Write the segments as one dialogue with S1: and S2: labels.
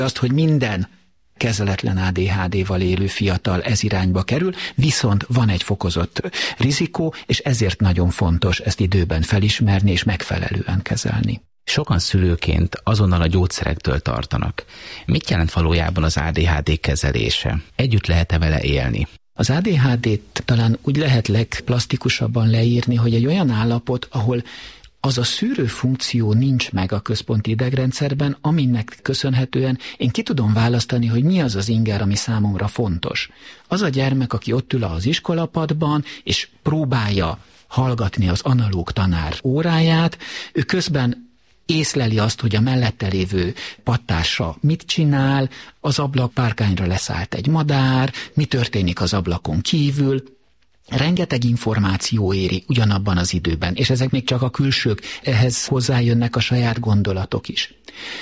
S1: azt, hogy minden kezeletlen ADHD-val élő fiatal ez irányba kerül, viszont van egy fokozott rizikó, és ezért nagyon fontos ezt időben felismerni és megfelelően kezelni.
S2: Sokan szülőként azonnal a gyógyszerektől tartanak. Mit jelent valójában az ADHD kezelése? Együtt lehet-e vele élni?
S1: Az ADHD-t talán úgy lehet legplastikusabban leírni, hogy egy olyan állapot, ahol az a szűrő funkció nincs meg a központi idegrendszerben, aminek köszönhetően én ki tudom választani, hogy mi az az inger, ami számomra fontos. Az a gyermek, aki ott ül az iskolapadban, és próbálja hallgatni az analóg tanár óráját, ő közben észleli azt, hogy a mellette lévő pattársa mit csinál, az ablakpárkányra leszállt egy madár, mi történik az ablakon kívül. Rengeteg információ éri ugyanabban az időben, és ezek még csak a külsők, ehhez hozzájönnek a saját gondolatok is.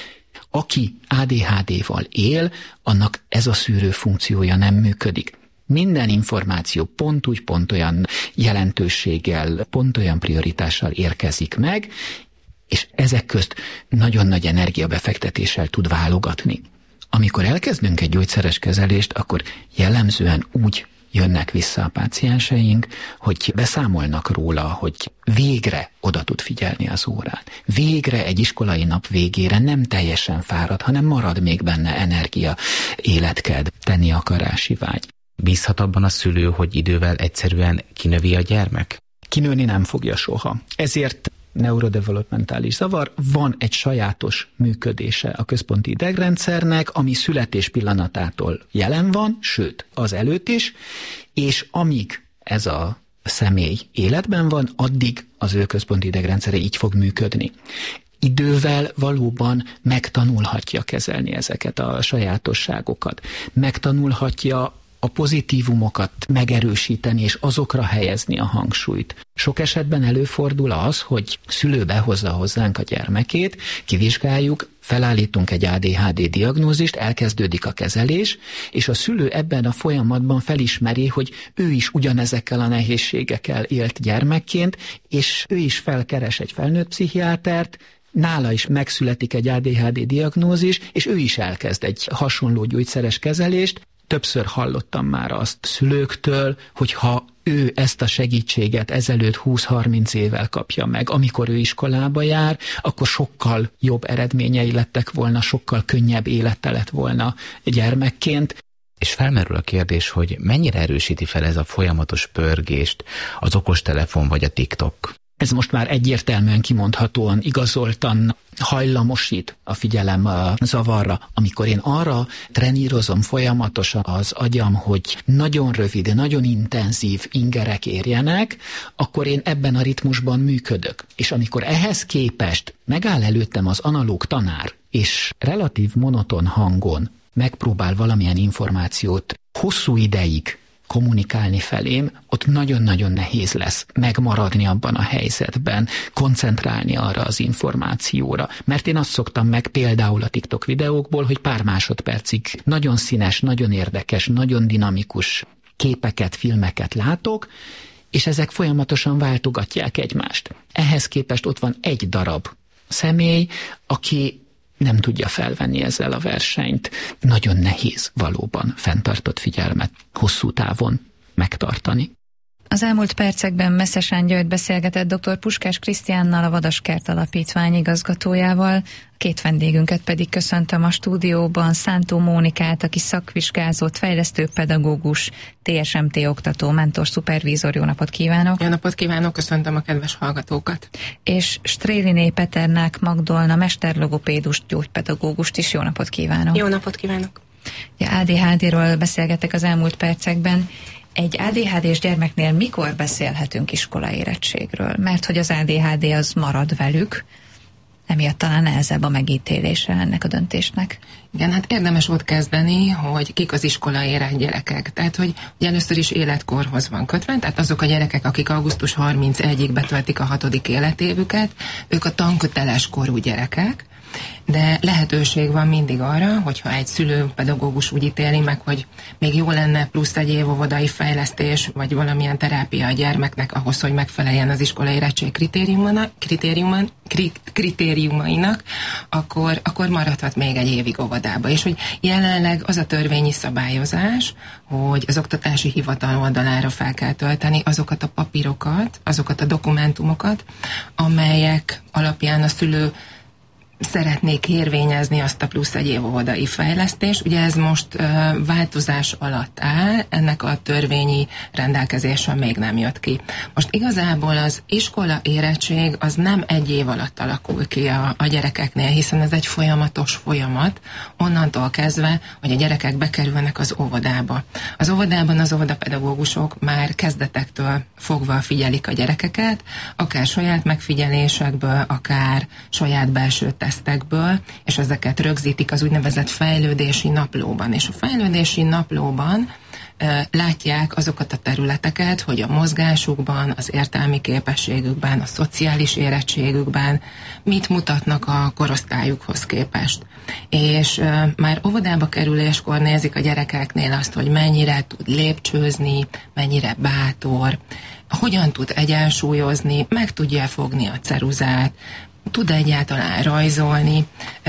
S1: Aki ADHD-val él, annak ez a szűrő funkciója nem működik. Minden információ pont úgy, pont olyan jelentőséggel, pont olyan prioritással érkezik meg, és ezek közt nagyon nagy energiabefektetéssel tud válogatni. Amikor elkezdünk egy gyógyszeres kezelést, akkor jellemzően úgy jönnek vissza a pácienseink, hogy beszámolnak róla, hogy végre oda tud figyelni az órán. Végre egy iskolai nap végére nem teljesen fárad, hanem marad még benne energia, életked, tenni akarási vágy.
S2: Bízhat abban a szülő, hogy idővel egyszerűen kinövi a gyermek?
S1: Kinőni nem fogja soha. Ezért neurodevelopmentális zavar, van egy sajátos működése a központi idegrendszernek, ami születés pillanatától jelen van, sőt, az előtt is, és amíg ez a személy életben van, addig az ő központi idegrendszere így fog működni. Idővel valóban megtanulhatja kezelni ezeket a sajátosságokat. Megtanulhatja a pozitívumokat megerősíteni és azokra helyezni a hangsúlyt. Sok esetben előfordul az, hogy szülő behozza hozzánk a gyermekét, kivizsgáljuk, felállítunk egy ADHD diagnózist, elkezdődik a kezelés, és a szülő ebben a folyamatban felismeri, hogy ő is ugyanezekkel a nehézségekkel élt gyermekként, és ő is felkeres egy felnőtt pszichiátert, nála is megszületik egy ADHD diagnózis, és ő is elkezd egy hasonló gyógyszeres kezelést. Többször hallottam már azt szülőktől, hogy ha ő ezt a segítséget ezelőtt 20-30 évvel kapja meg, amikor ő iskolába jár, akkor sokkal jobb eredményei lettek volna, sokkal könnyebb élete lett volna gyermekként.
S2: És felmerül a kérdés, hogy mennyire erősíti fel ez a folyamatos pörgést az okostelefon vagy a TikTok?
S1: Ez most már egyértelműen kimondhatóan, igazoltan hajlamosít a figyelem a zavarra. Amikor én arra trenírozom folyamatosan az agyam, hogy nagyon rövid, nagyon intenzív ingerek érjenek, akkor én ebben a ritmusban működök. És amikor ehhez képest megáll előttem az analóg tanár, és relatív monoton hangon megpróbál valamilyen információt hosszú ideig kommunikálni felém, ott nagyon-nagyon nehéz lesz megmaradni abban a helyzetben, koncentrálni arra az információra. Mert én azt szoktam meg például a TikTok videókból, hogy pár másodpercig nagyon színes, nagyon érdekes, nagyon dinamikus képeket, filmeket látok, és ezek folyamatosan váltogatják egymást. Ehhez képest ott van egy darab személy, aki nem tudja felvenni ezzel a versenyt. Nagyon nehéz valóban fenntartott figyelmet hosszú távon megtartani.
S3: Az elmúlt percekben Meszes György beszélgetett dr. Puskás Krisztiánnal, a Vadaskert Alapítvány igazgatójával. Két vendégünket pedig köszöntöm a stúdióban, Szántó Mónikát, aki szakvizsgázott, fejlesztőpedagógus, TSMT oktató, mentor, szupervízor. Jó napot kívánok!
S4: Jó napot kívánok, köszöntöm a kedves hallgatókat!
S3: És Stréliné Peternák Magdolna, mesterlogopédust, gyógypedagógust is. Jó napot kívánok!
S4: Jó napot kívánok!
S3: Ja, ADHD-ről beszélgetek az elmúlt percekben. Egy ADHD-s gyermeknél mikor beszélhetünk iskolaérettségről? Mert hogy az ADHD az marad velük, emiatt talán nehezebb a megítélése ennek a döntésnek.
S4: Igen, hát érdemes ott kezdeni, hogy kik az iskolaérett gyerekek. Tehát, hogy először is életkorhoz van kötve, tehát azok a gyerekek, akik augusztus 31-ig betöltik a 6. életévüket, ők a tanköteles korú gyerekek, de lehetőség van mindig arra, hogyha egy szülőpedagógus úgy ítéli meg, hogy még jó lenne plusz egy év óvodai fejlesztés, vagy valamilyen terápia a gyermeknek ahhoz, hogy megfeleljen az iskola érettség kritériumainak, akkor maradhat még egy évig óvodába. És hogy jelenleg az a törvényi szabályozás, hogy az oktatási hivatal oldalára fel kell tölteni azokat a papírokat, azokat a dokumentumokat, amelyek alapján a szülő szeretnék érvényezni azt a plusz egy év óvodai fejlesztést. Ugye ez most változás alatt áll, ennek a törvényi rendelkezése még nem jött ki. Most igazából az iskola érettség az nem egy év alatt alakul ki a gyerekeknél, hiszen ez egy folyamatos folyamat, onnantól kezdve, hogy a gyerekek bekerülnek az óvodába. Az óvodában az óvodapedagógusok már kezdetektől fogva figyelik a gyerekeket, akár saját megfigyelésekből, akár saját belső tesztekből, és ezeket rögzítik az úgynevezett fejlődési naplóban. És a fejlődési naplóban látják azokat a területeket, hogy a mozgásukban, az értelmi képességükben, a szociális érettségükben mit mutatnak a korosztályukhoz képest. És már óvodába kerüléskor nézik a gyerekeknél azt, hogy mennyire tud lépcsőzni, mennyire bátor, hogyan tud egyensúlyozni, meg tudja fogni a ceruzát, tud egyáltalán rajzolni,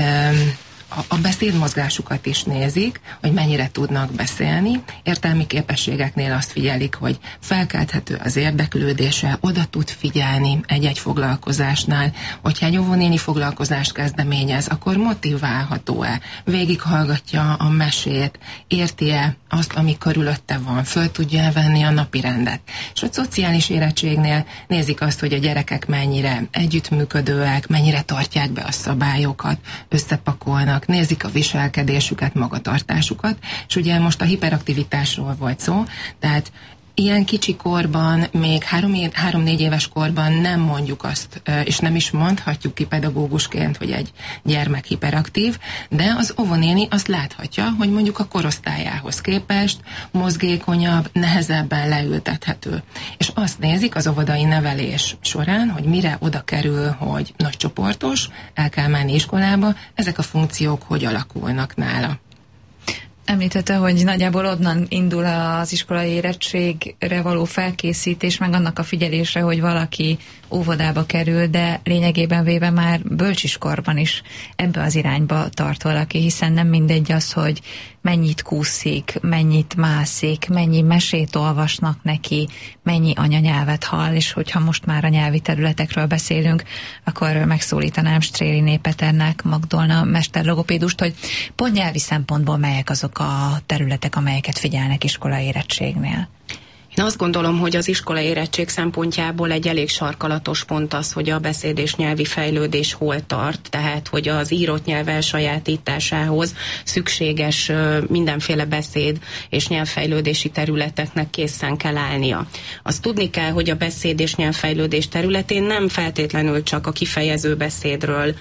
S4: a beszédmozgásukat is nézik, hogy mennyire tudnak beszélni. Értelmi képességeknél azt figyelik, hogy felkelthető az érdeklődése, oda tud figyelni egy-egy foglalkozásnál. Hogyha egy óvónéni foglalkozást kezdeményez, akkor motiválható-e? Végighallgatja a mesét, érti-e azt, ami körülötte van, föl tudja venni a napirendet. És a szociális érettségnél nézik azt, hogy a gyerekek mennyire együttműködőek, mennyire tartják be a szabályokat, összepakolnak, nézik a viselkedésüket, magatartásukat, és ugye most a hiperaktivitásról volt szó, tehát ilyen kicsi korban, még 3-4 éves korban nem mondjuk azt, és nem is mondhatjuk ki pedagógusként, hogy egy gyermek hiperaktív, de az óvonéni azt láthatja, hogy mondjuk a korosztályához képest mozgékonyabb, nehezebben leültethető. És azt nézik az óvodai nevelés során, hogy mire oda kerül, hogy nagycsoportos, el kell menni iskolába, ezek a funkciók hogy alakulnak nála.
S3: Említette, hogy nagyjából onnan indul az iskolai érettségre való felkészítés, meg annak a figyelése, hogy valaki óvodába kerül, de lényegében véve már bölcsiskorban is ebbe az irányba tart valaki, hiszen nem mindegy az, hogy mennyit kúszik, mennyit mászik, mennyi mesét olvasnak neki, mennyi anyanyelvet hall, és hogyha most már a nyelvi területekről beszélünk, akkor megszólítanám Stréliné Peternek, Magdolna mesterlogopédust, hogy pont nyelvi szempontból melyek azok a területek, amelyeket figyelnek iskolai érettségnél.
S5: Én azt gondolom, hogy az iskola érettség szempontjából egy elég sarkalatos pont az, hogy a beszéd és nyelvi fejlődés hol tart, tehát hogy az írott nyelv elsajátításához szükséges mindenféle beszéd és nyelvfejlődési területeknek készen kell állnia. Azt tudni kell, hogy a beszéd és nyelvfejlődés területén nem feltétlenül csak a kifejező beszédről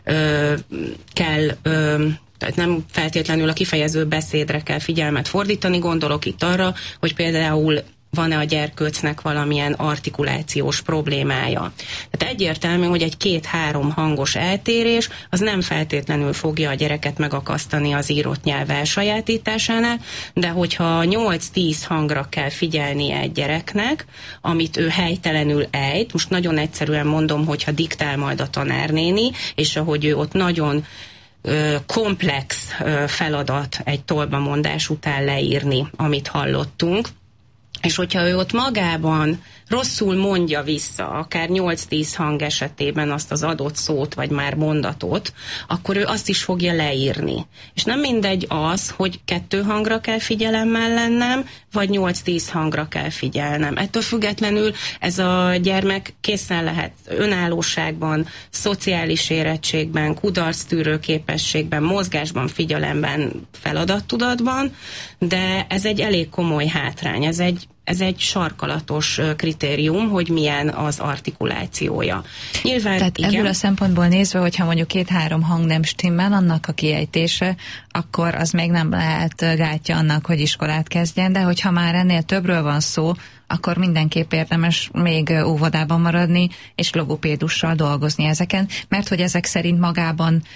S5: kell tehát nem feltétlenül a kifejező beszédre kell figyelmet fordítani, gondolok itt arra, hogy például van-e a gyerkőcnek valamilyen artikulációs problémája. Tehát egyértelmű, hogy egy 2-3 hangos eltérés az nem feltétlenül fogja a gyereket megakasztani az írott nyelv elsajátításánál, de hogyha 8-10 hangra kell figyelnie egy gyereknek, amit ő helytelenül ejt, most nagyon egyszerűen mondom, hogyha diktál majd a tanárnéni, és ahogy ő ott nagyon komplex feladat egy tolbamondás után leírni, amit hallottunk, és hogyha ő ott magában rosszul mondja vissza, akár 8-10 hang esetében azt az adott szót, vagy már mondatot, akkor ő azt is fogja leírni. És nem mindegy az, hogy 2 hangra kell figyelemmel lennem, vagy 8-10 hangra kell figyelnem. Ettől függetlenül ez a gyermek készen lehet önállóságban, szociális érettségben, kudarctűrő képességben, mozgásban, figyelemben, feladattudatban, de ez egy elég komoly hátrány, ez egy sarkalatos kritérium, hogy milyen az artikulációja. Nyilván,
S3: tehát
S5: igen.
S3: Ebből a szempontból nézve, hogyha mondjuk 2-3 hang nem stimmel, annak a kiejtése, akkor az még nem lehet gátja annak, hogy iskolát kezdjen, de hogyha már ennél többről van szó, akkor mindenképp érdemes még óvodában maradni, és logopédussal dolgozni ezeken, mert hogy ezek szerint magában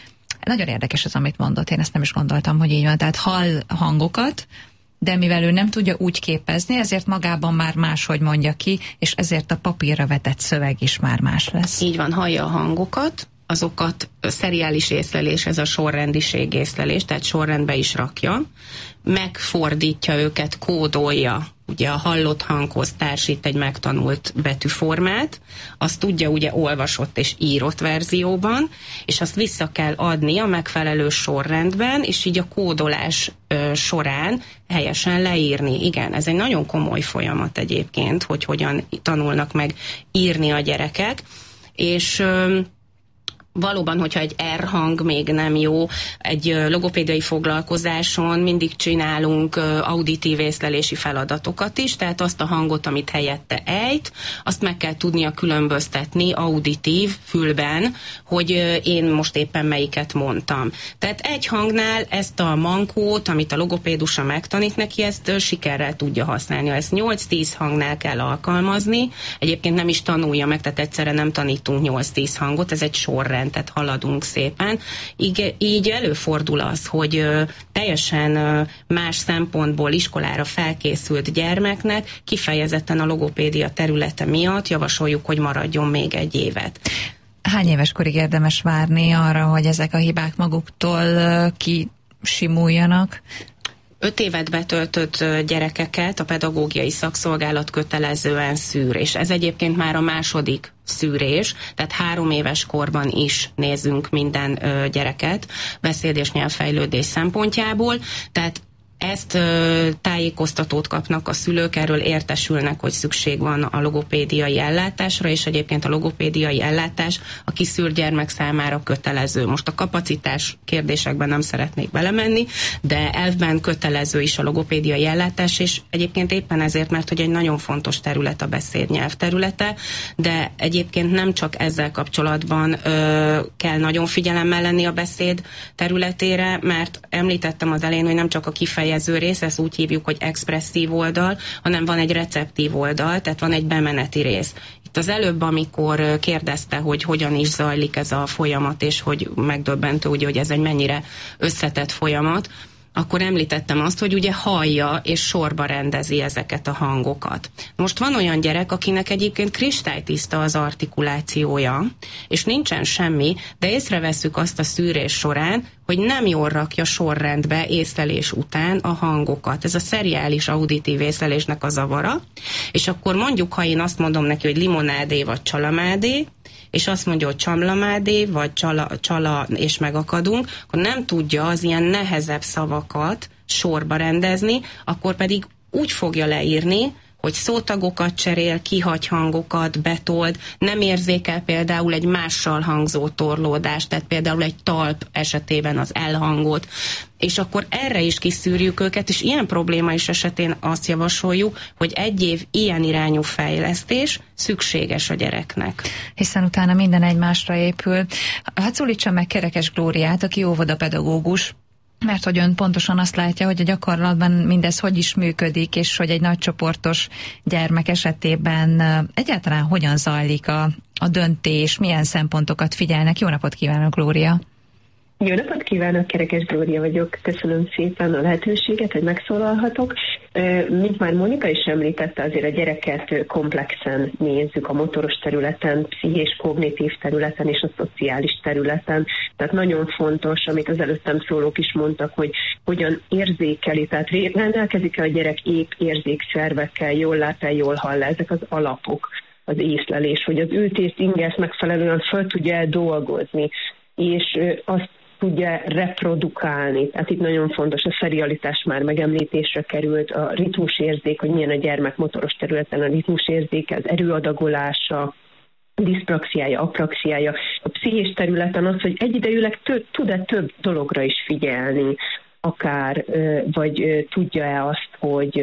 S3: Nagyon érdekes az, amit mondott, én ezt nem is gondoltam, hogy így van. Tehát hall hangokat, de mivel ő nem tudja úgy képezni, ezért magában már máshogy mondja ki, és ezért a papírra vetett szöveg is már más lesz.
S5: Így van, hallja a hangokat, azokat szeriális észlelés, ez a sorrendiség észlelés, tehát sorrendbe is rakja, megfordítja őket, kódolja, ugye a hallott hanghoz társít egy megtanult betűformát, azt tudja ugye olvasott és írott verzióban, és azt vissza kell adni a megfelelő sorrendben, és így a kódolás során helyesen leírni. Igen, ez egy nagyon komoly folyamat egyébként, hogy hogyan tanulnak meg írni a gyerekek, és valóban, hogyha egy R hang még nem jó, egy logopédiai foglalkozáson mindig csinálunk auditív észlelési feladatokat is, tehát azt a hangot, amit helyette ejt, azt meg kell tudnia különböztetni auditív fülben, hogy én most éppen melyiket mondtam. Tehát egy hangnál ezt a mankót, amit a logopédusa megtanít neki, ezt sikerrel tudja használni. Ezt 8-10 hangnál kell alkalmazni, egyébként nem is tanulja meg, tehát egyszerre nem tanítunk 8-10 hangot, ez egy sorrend, tehát haladunk szépen. Így előfordul az, hogy teljesen más szempontból iskolára felkészült gyermeknek kifejezetten a logopédia területe miatt javasoljuk, hogy maradjon még egy évet.
S3: Hány éves korig érdemes várni arra, hogy ezek a hibák maguktól kisimuljanak?
S5: 5 évet betöltött gyerekeket a pedagógiai szakszolgálat kötelezően szűr, és ez egyébként már a második szűrés, tehát 3 éves korban is nézünk minden gyereket beszéd- és nyelvfejlődés szempontjából, tehát ezt tájékoztatót kapnak a szülők, erről értesülnek, hogy szükség van a logopédiai ellátásra, és egyébként a logopédiai ellátás a kiszűrt gyermek számára kötelező. Most a kapacitás kérdésekben nem szeretnék belemenni, de elvben kötelező is a logopédiai ellátás, és egyébként éppen ezért, mert hogy egy nagyon fontos terület a beszédnyelv területe, de egyébként nem csak ezzel kapcsolatban kell nagyon figyelemmel lenni a beszéd területére, mert említettem az elején, hogy nem csak a kifejező rész, ezt úgy hívjuk, hogy expresszív oldal, hanem van egy receptív oldal, tehát van egy bemeneti rész. Itt az előbb, amikor kérdezte, hogy hogyan is zajlik ez a folyamat, és hogy megdöbbentő, ugye, hogy ez egy mennyire összetett folyamat, akkor említettem azt, hogy ugye hallja és sorba rendezi ezeket a hangokat. Most van olyan gyerek, akinek egyébként kristálytiszta az artikulációja, és nincsen semmi, de észrevesszük azt a szűrés során, hogy nem jól rakja sorrendbe észlelés után a hangokat. Ez a szeriális auditív észlelésnek a zavara, és akkor mondjuk, ha én azt mondom neki, hogy limonádé vagy csalamádé, és azt mondja, hogy csamlamádé, vagy csala, és megakadunk, akkor nem tudja az ilyen nehezebb szavakat sorba rendezni, akkor pedig úgy fogja leírni, hogy szótagokat cserél, kihagy hangokat, betold, nem érzékel például egy mással hangzó torlódást, tehát például egy talp esetében az elhangot, és akkor erre is kiszűrjük őket, és ilyen probléma is esetén azt javasoljuk, hogy 1 év ilyen irányú fejlesztés szükséges a gyereknek.
S3: Hiszen utána minden egymásra épül. Hadd szólítsam meg Kerekes Glóriát, aki óvodapedagógus, mert hogy ön pontosan azt látja, hogy a gyakorlatban mindez hogy is működik, és hogy egy nagycsoportos gyermek esetében egyáltalán hogyan zajlik a döntés, milyen szempontokat figyelnek. Jó napot kívánok, Glória!
S6: Jó napot kívánok, Kerekes Glória vagyok. Köszönöm szépen a lehetőséget, hogy megszólalhatok. Mint már Monika is említette, azért a gyereket komplexen nézzük a motoros területen, pszichés, kognitív területen és a szociális területen. Tehát nagyon fontos, amit az előttem szólók is mondtak, hogy hogyan érzékeli, tehát rendelkezik-e a gyerek épp érzékszervekkel, jól lát-e, jól hall, ezek az alapok, az észlelés, hogy az ültést, ingest megfelelően föl tudja dolgozni, és azt tudja reprodukálni. Tehát itt nagyon fontos, a szerialitás már megemlítésre került, a ritmusérzék, hogy milyen a gyermek motoros területen a ritmusérzéke, az erőadagolása, diszpraxiája, apraxiája. A pszichés területen az, hogy egyidejűleg tud-e több dologra is figyelni, akár, vagy tudja-e azt, hogy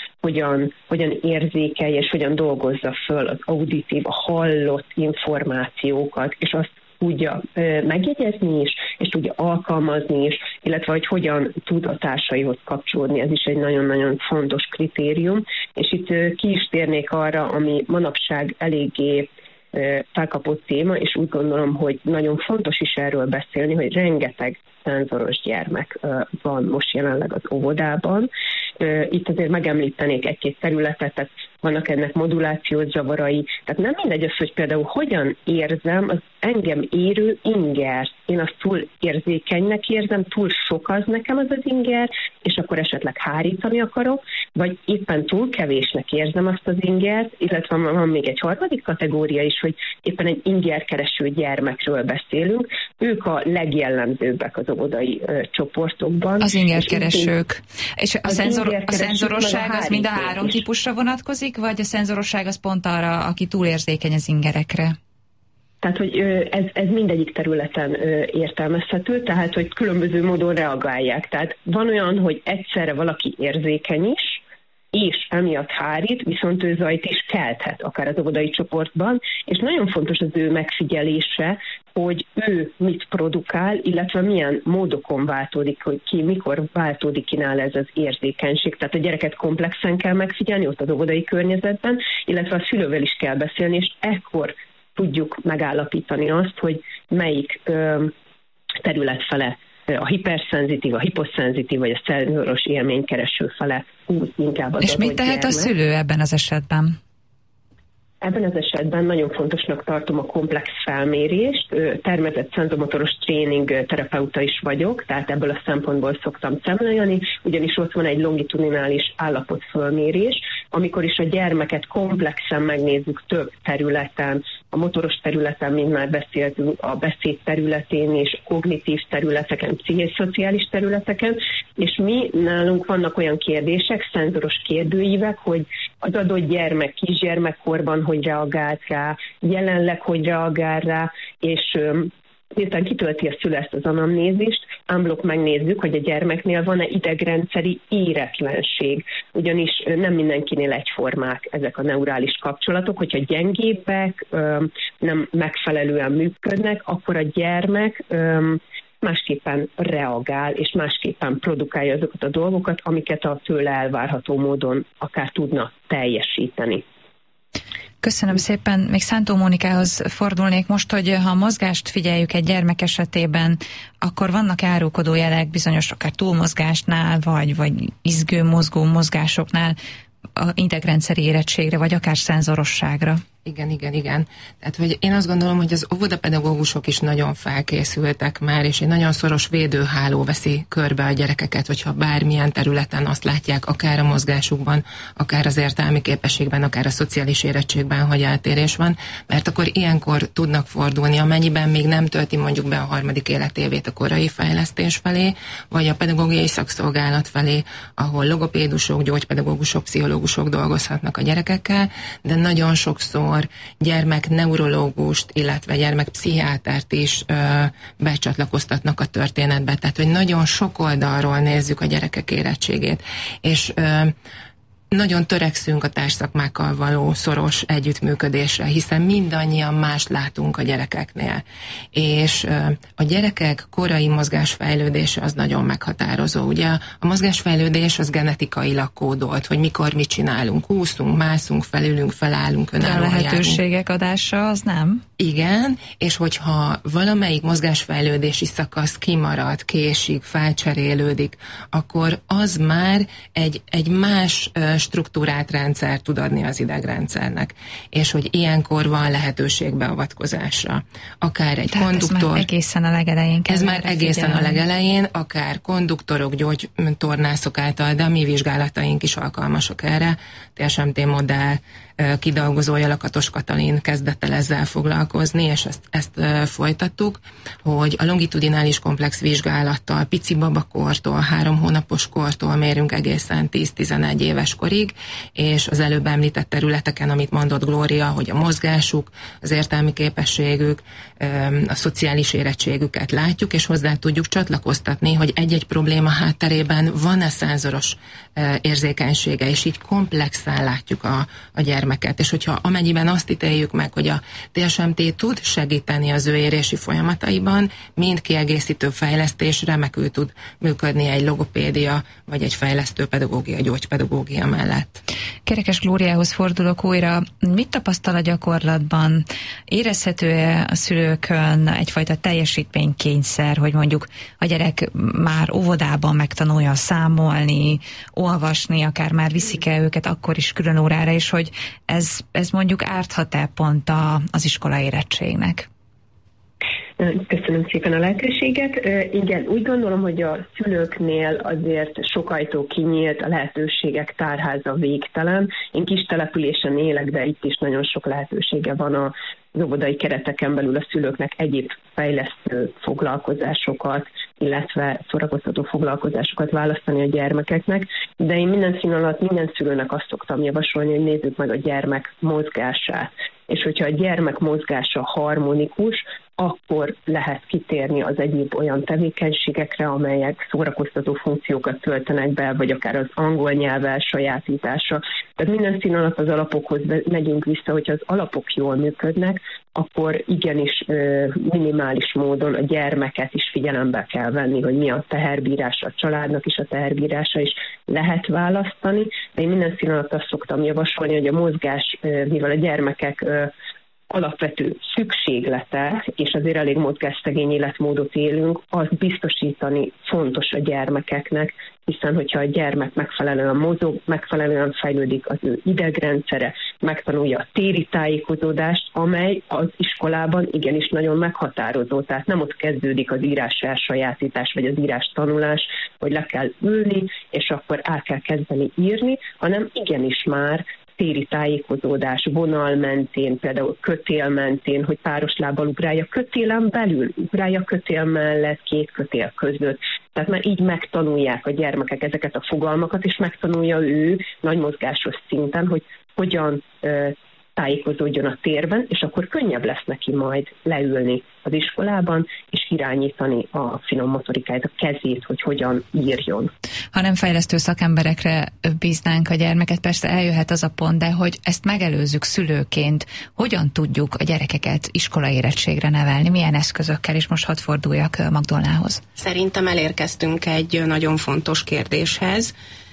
S6: hogyan érzékelje és hogyan dolgozza föl az auditív, a hallott információkat, és azt tudja megjegyezni is, és tudja alkalmazni is, illetve hogy hogyan tud a társaihoz kapcsolódni. Ez is egy nagyon-nagyon fontos kritérium. És itt ki is térnék arra, ami manapság eléggé felkapott téma, és úgy gondolom, hogy nagyon fontos is erről beszélni, hogy rengeteg szenzoros gyermek van most jelenleg az óvodában. Itt azért megemlítenék egy-két területet, tehát vannak ennek modulációs zavarai, tehát nem mindegy az, hogy például hogyan érzem az engem érő ingert. Én azt túl érzékenynek érzem, túl sok az nekem az inger, és akkor esetleg hárítani akarok, vagy éppen túl kevésnek érzem azt az ingert, illetve van még egy harmadik kategória is, hogy éppen egy ingerkereső gyermekről beszélünk. Ők a legjellemzőbbek az óvodai csoportokban.
S3: Az ingerkeresők. És a szenzorosság az mind a három típusra vonatkozik, vagy a szenzorosság az pont arra, aki túlérzékeny az ingerekre?
S6: Tehát, hogy ez mindegyik területen értelmezhető, tehát, hogy különböző módon reagálják. Tehát van olyan, hogy egyszerre valaki érzékeny is, és emiatt hárít, viszont ő zajt is kelthet, akár az óvodai csoportban, és nagyon fontos az ő megfigyelése, hogy ő mit produkál, illetve milyen módokon váltódik, hogy ki, mikor váltódik ki nála ez az érzékenység. Tehát a gyereket komplexen kell megfigyelni ott az óvodai környezetben, illetve a szülővel is kell beszélni, és ekkor tudjuk megállapítani azt, hogy melyik terület fele a hiperszenzitív, a hiposzenzitív, vagy a szenzoros élménykereső fele húz inkább az.
S3: És mit tehet a szülő ebben az esetben?
S6: Ebben az esetben nagyon fontosnak tartom a komplex felmérést. Tervezett szenzomotoros tréning terapeuta is vagyok, tehát ebből a szempontból szoktam szemlélni, ugyanis ott van egy longitudinális állapotfölmérés, amikor is a gyermeket komplexen megnézzük több területen, a motoros területen, mint már beszéltünk, a beszéd területén és kognitív területeken, pszichés-szociális területeken, és mi nálunk vannak olyan kérdések, szenzoros kérdőívek, hogy az adott gyermek kisgyermekkorban hogy reagált rá, jelenleg hogy reagál rá, és miután kitölti a szülő ezt az anamnézist, unblock megnézzük, hogy a gyermeknél van-e idegrendszeri éretlenség, ugyanis nem mindenkinél egyformák ezek a neurális kapcsolatok, hogyha gyengébbek, nem megfelelően működnek, akkor a gyermek másképpen reagál, és másképpen produkálja azokat a dolgokat, amiket a tőle elvárható módon akár tudna teljesíteni.
S3: Köszönöm szépen. Még Szántó Mónikához fordulnék most, hogy ha a mozgást figyeljük egy gyermek esetében, akkor vannak árulkodó jelek bizonyos akár túlmozgásnál, vagy izgő, mozgó mozgásoknál, a idegrendszeri érettségre, vagy akár szenzorosságra.
S4: Igen. Tehát, hogy én azt gondolom, hogy az óvodapedagógusok is nagyon felkészültek már, és egy nagyon szoros védőháló veszi körbe a gyerekeket, hogyha bármilyen területen azt látják, akár a mozgásukban, akár az értelmi képességben, akár a szociális érettségben, hogy eltérés van, mert akkor ilyenkor tudnak fordulni, amennyiben még nem tölti mondjuk be a 3. életévét a korai fejlesztés felé, vagy a pedagógiai szakszolgálat felé, ahol logopédusok, gyógypedagógusok, pszichológusok dolgozhatnak a gyerekekkel, de nagyon sokszor gyermekneurológust, illetve gyermekpszichiátert is becsatlakoztatnak a történetbe. Tehát, hogy nagyon sok oldalról nézzük a gyerekek érettségét. És nagyon törekszünk a társszakmákkal való szoros együttműködésre, hiszen mindannyian mást látunk a gyerekeknél. És a gyerekek korai mozgásfejlődése az nagyon meghatározó. Ugye a mozgásfejlődés az genetikailag kódolt, hogy mikor mit csinálunk, úszunk, mászunk, felülünk, felállunk, önállóan járunk.
S3: A lehetőségek adása az nem?
S4: Igen, és hogyha valamelyik mozgásfejlődési szakasz kimarad, késik, felcserélődik, akkor az már egy más struktúrát rendszer tud adni az idegrendszernek, és hogy ilyenkor van lehetőség beavatkozásra. Akár egy konduktor...
S3: Ez már egészen a legelején.
S4: Ez már egészen a legelején, akár konduktorok, gyógytornászok által, de a mi vizsgálataink is alkalmasak erre. TSMT modell kidolgozója Lakatos Katalin kezdett el ezzel foglalkozni, és ezt folytattuk, hogy a longitudinális komplex vizsgálattal pici babakortól, 3 hónapos kortól mérünk egészen 10-11 éves korig, és az előbb említett területeken, amit mondott Glória, hogy a mozgásuk, az értelmi képességük, a szociális érettségüket látjuk, és hozzá tudjuk csatlakoztatni, hogy egy-egy probléma hátterében van-e szenzoros érzékenysége, és így komplexen látjuk a gyermeket. És hogyha amennyiben azt ítéljük meg, hogy a TSMT tud segíteni az ő érési folyamataiban, mind kiegészítő fejlesztés remekül tud működni egy logopédia, vagy egy fejlesztő pedagógia, gyógypedagógia mellett.
S3: Kerekes Glóriához fordulok újra. Mit tapasztal a gyakorlatban? Érezhető-e a szülőkön egyfajta teljesítménykényszer, hogy mondjuk a gyerek már óvodában megtanulja számolni, olvasni, akár már viszik-e őket akkor is külön órára, és hogy ez mondjuk árthat-e pont az iskola érettségnek?
S6: Köszönöm szépen a lehetőséget. Igen, úgy gondolom, hogy a szülőknél azért sok ajtó kinyílt, a lehetőségek tárháza végtelen. Én kis településen élek, de itt is nagyon sok lehetősége van az óvodai kereteken belül a szülőknek egyéb fejlesztő foglalkozásokat, illetve szórakoztató foglalkozásokat választani a gyermekeknek, de én minden szín alatt minden szülőnek azt szoktam javasolni, hogy nézzük meg a gyermek mozgását. És hogyha a gyermek mozgása harmonikus, akkor lehet kitérni az egyéb olyan tevékenységekre, amelyek szórakoztató funkciókat töltenek be, vagy akár az angol nyelv elsajátítása. Tehát minden szín alatt az alapokhoz megyünk vissza, hogyha az alapok jól működnek, akkor igenis minimális módon a gyermeket is figyelembe kell venni, hogy mi a teherbírása, a családnak is a teherbírása is lehet választani. De én minden szín alatt azt szoktam javasolni, hogy a mozgás, mivel a gyermekek alapvető szükséglete, és azért elég mozgásszegény életmódot élünk, azt biztosítani fontos a gyermekeknek, hiszen hogyha a gyermek megfelelően mozog, megfelelően fejlődik az ő idegrendszere, megtanulja a téri tájékozódást, amely az iskolában igenis nagyon meghatározó. Tehát nem ott kezdődik az írás elsajátítás, vagy az írás tanulás, hogy le kell ülni, és akkor el kell kezdeni írni, hanem igenis már téri tájékozódás, vonal mentén, például kötél mentén, hogy páros lábbal ugrálja kötélen belül, ugrálja kötél mellett, két kötél között. Tehát már így megtanulják a gyermekek ezeket a fogalmakat, és megtanulja ő nagy mozgásos szinten, hogy hogyan tájékozódjon a térben, és akkor könnyebb lesz neki majd leülni az iskolában, és irányítani a finom motorikáját, a kezét, hogy hogyan írjon.
S3: Ha nem fejlesztő szakemberekre bíznánk a gyermeket, persze eljöhet az a pont, de hogy ezt megelőzzük szülőként, hogyan tudjuk a gyerekeket iskolaérettségre nevelni, milyen eszközökkel, és most hadd forduljak Magdolnához.
S5: Szerintem elérkeztünk egy nagyon fontos kérdéshez.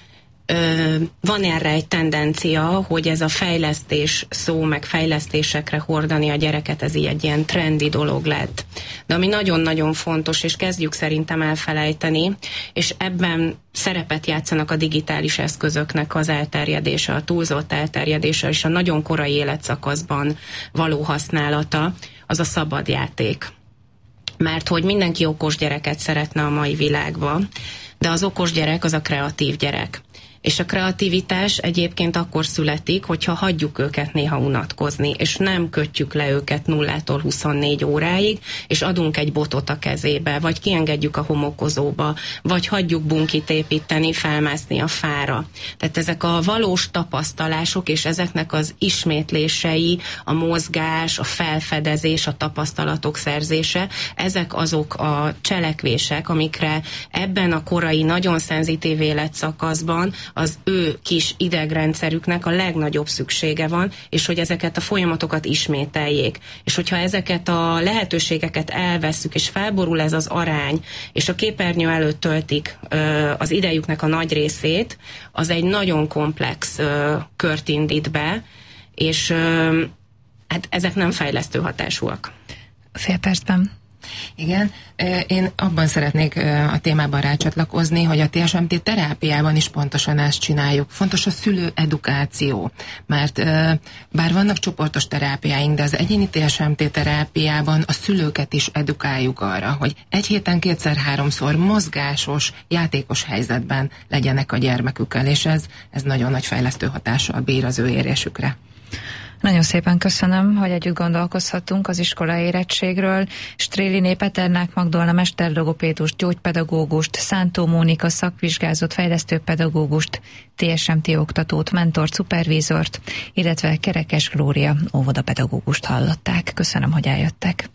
S5: Van erre egy tendencia, hogy ez a fejlesztés szó, meg fejlesztésekre hordani a gyereket, ez így egy ilyen trendi dolog lett. De ami nagyon-nagyon fontos, és kezdjük szerintem elfelejteni, és ebben szerepet játszanak a digitális eszközöknek az elterjedése, a túlzott elterjedése, és a nagyon korai életszakaszban való használata, az a szabad játék. Mert hogy mindenki okos gyereket szeretne a mai világban, de az okos gyerek az a kreatív gyerek. És a kreativitás egyébként akkor születik, hogyha hagyjuk őket néha unatkozni, és nem kötjük le őket 0-tól 24 óráig, és adunk egy botot a kezébe, vagy kiengedjük a homokozóba, vagy hagyjuk bunkit építeni, felmászni a fára. Tehát ezek a valós tapasztalások, és ezeknek az ismétlései, a mozgás, a felfedezés, a tapasztalatok szerzése, ezek azok a cselekvések, amikre ebben a korai, nagyon szenzitív életszakaszban az ő kis idegrendszerüknek a legnagyobb szüksége van, és hogy ezeket a folyamatokat ismételjék. És hogyha ezeket a lehetőségeket elvesszük, és felborul ez az arány, és a képernyő előtt töltik az idejüknek a nagy részét, az egy nagyon komplex kört indít be, és hát ezek nem fejlesztő hatásúak.
S3: Fél percben.
S4: Igen, én abban szeretnék a témában rácsatlakozni, hogy a TSMT terápiában is pontosan ezt csináljuk. Fontos a szülő edukáció, mert bár vannak csoportos terápiáink, de az egyéni TSMT terápiában a szülőket is edukáljuk arra, hogy egy héten 2-3-szor mozgásos, játékos helyzetben legyenek a gyermekükkel, és ez nagyon nagy fejlesztő hatással bír az ő érésükre.
S3: Nagyon szépen köszönöm, hogy együtt gondolkozhatunk az iskola érettségről. Stréliné Peternák Magdolna mesterlogopédust, gyógypedagógust, Szántó Mónika szakvizsgázott fejlesztőpedagógust, TSMT oktatót, mentort, szupervízort, illetve Kerekes Glória óvodapedagógust hallották. Köszönöm, hogy eljöttek.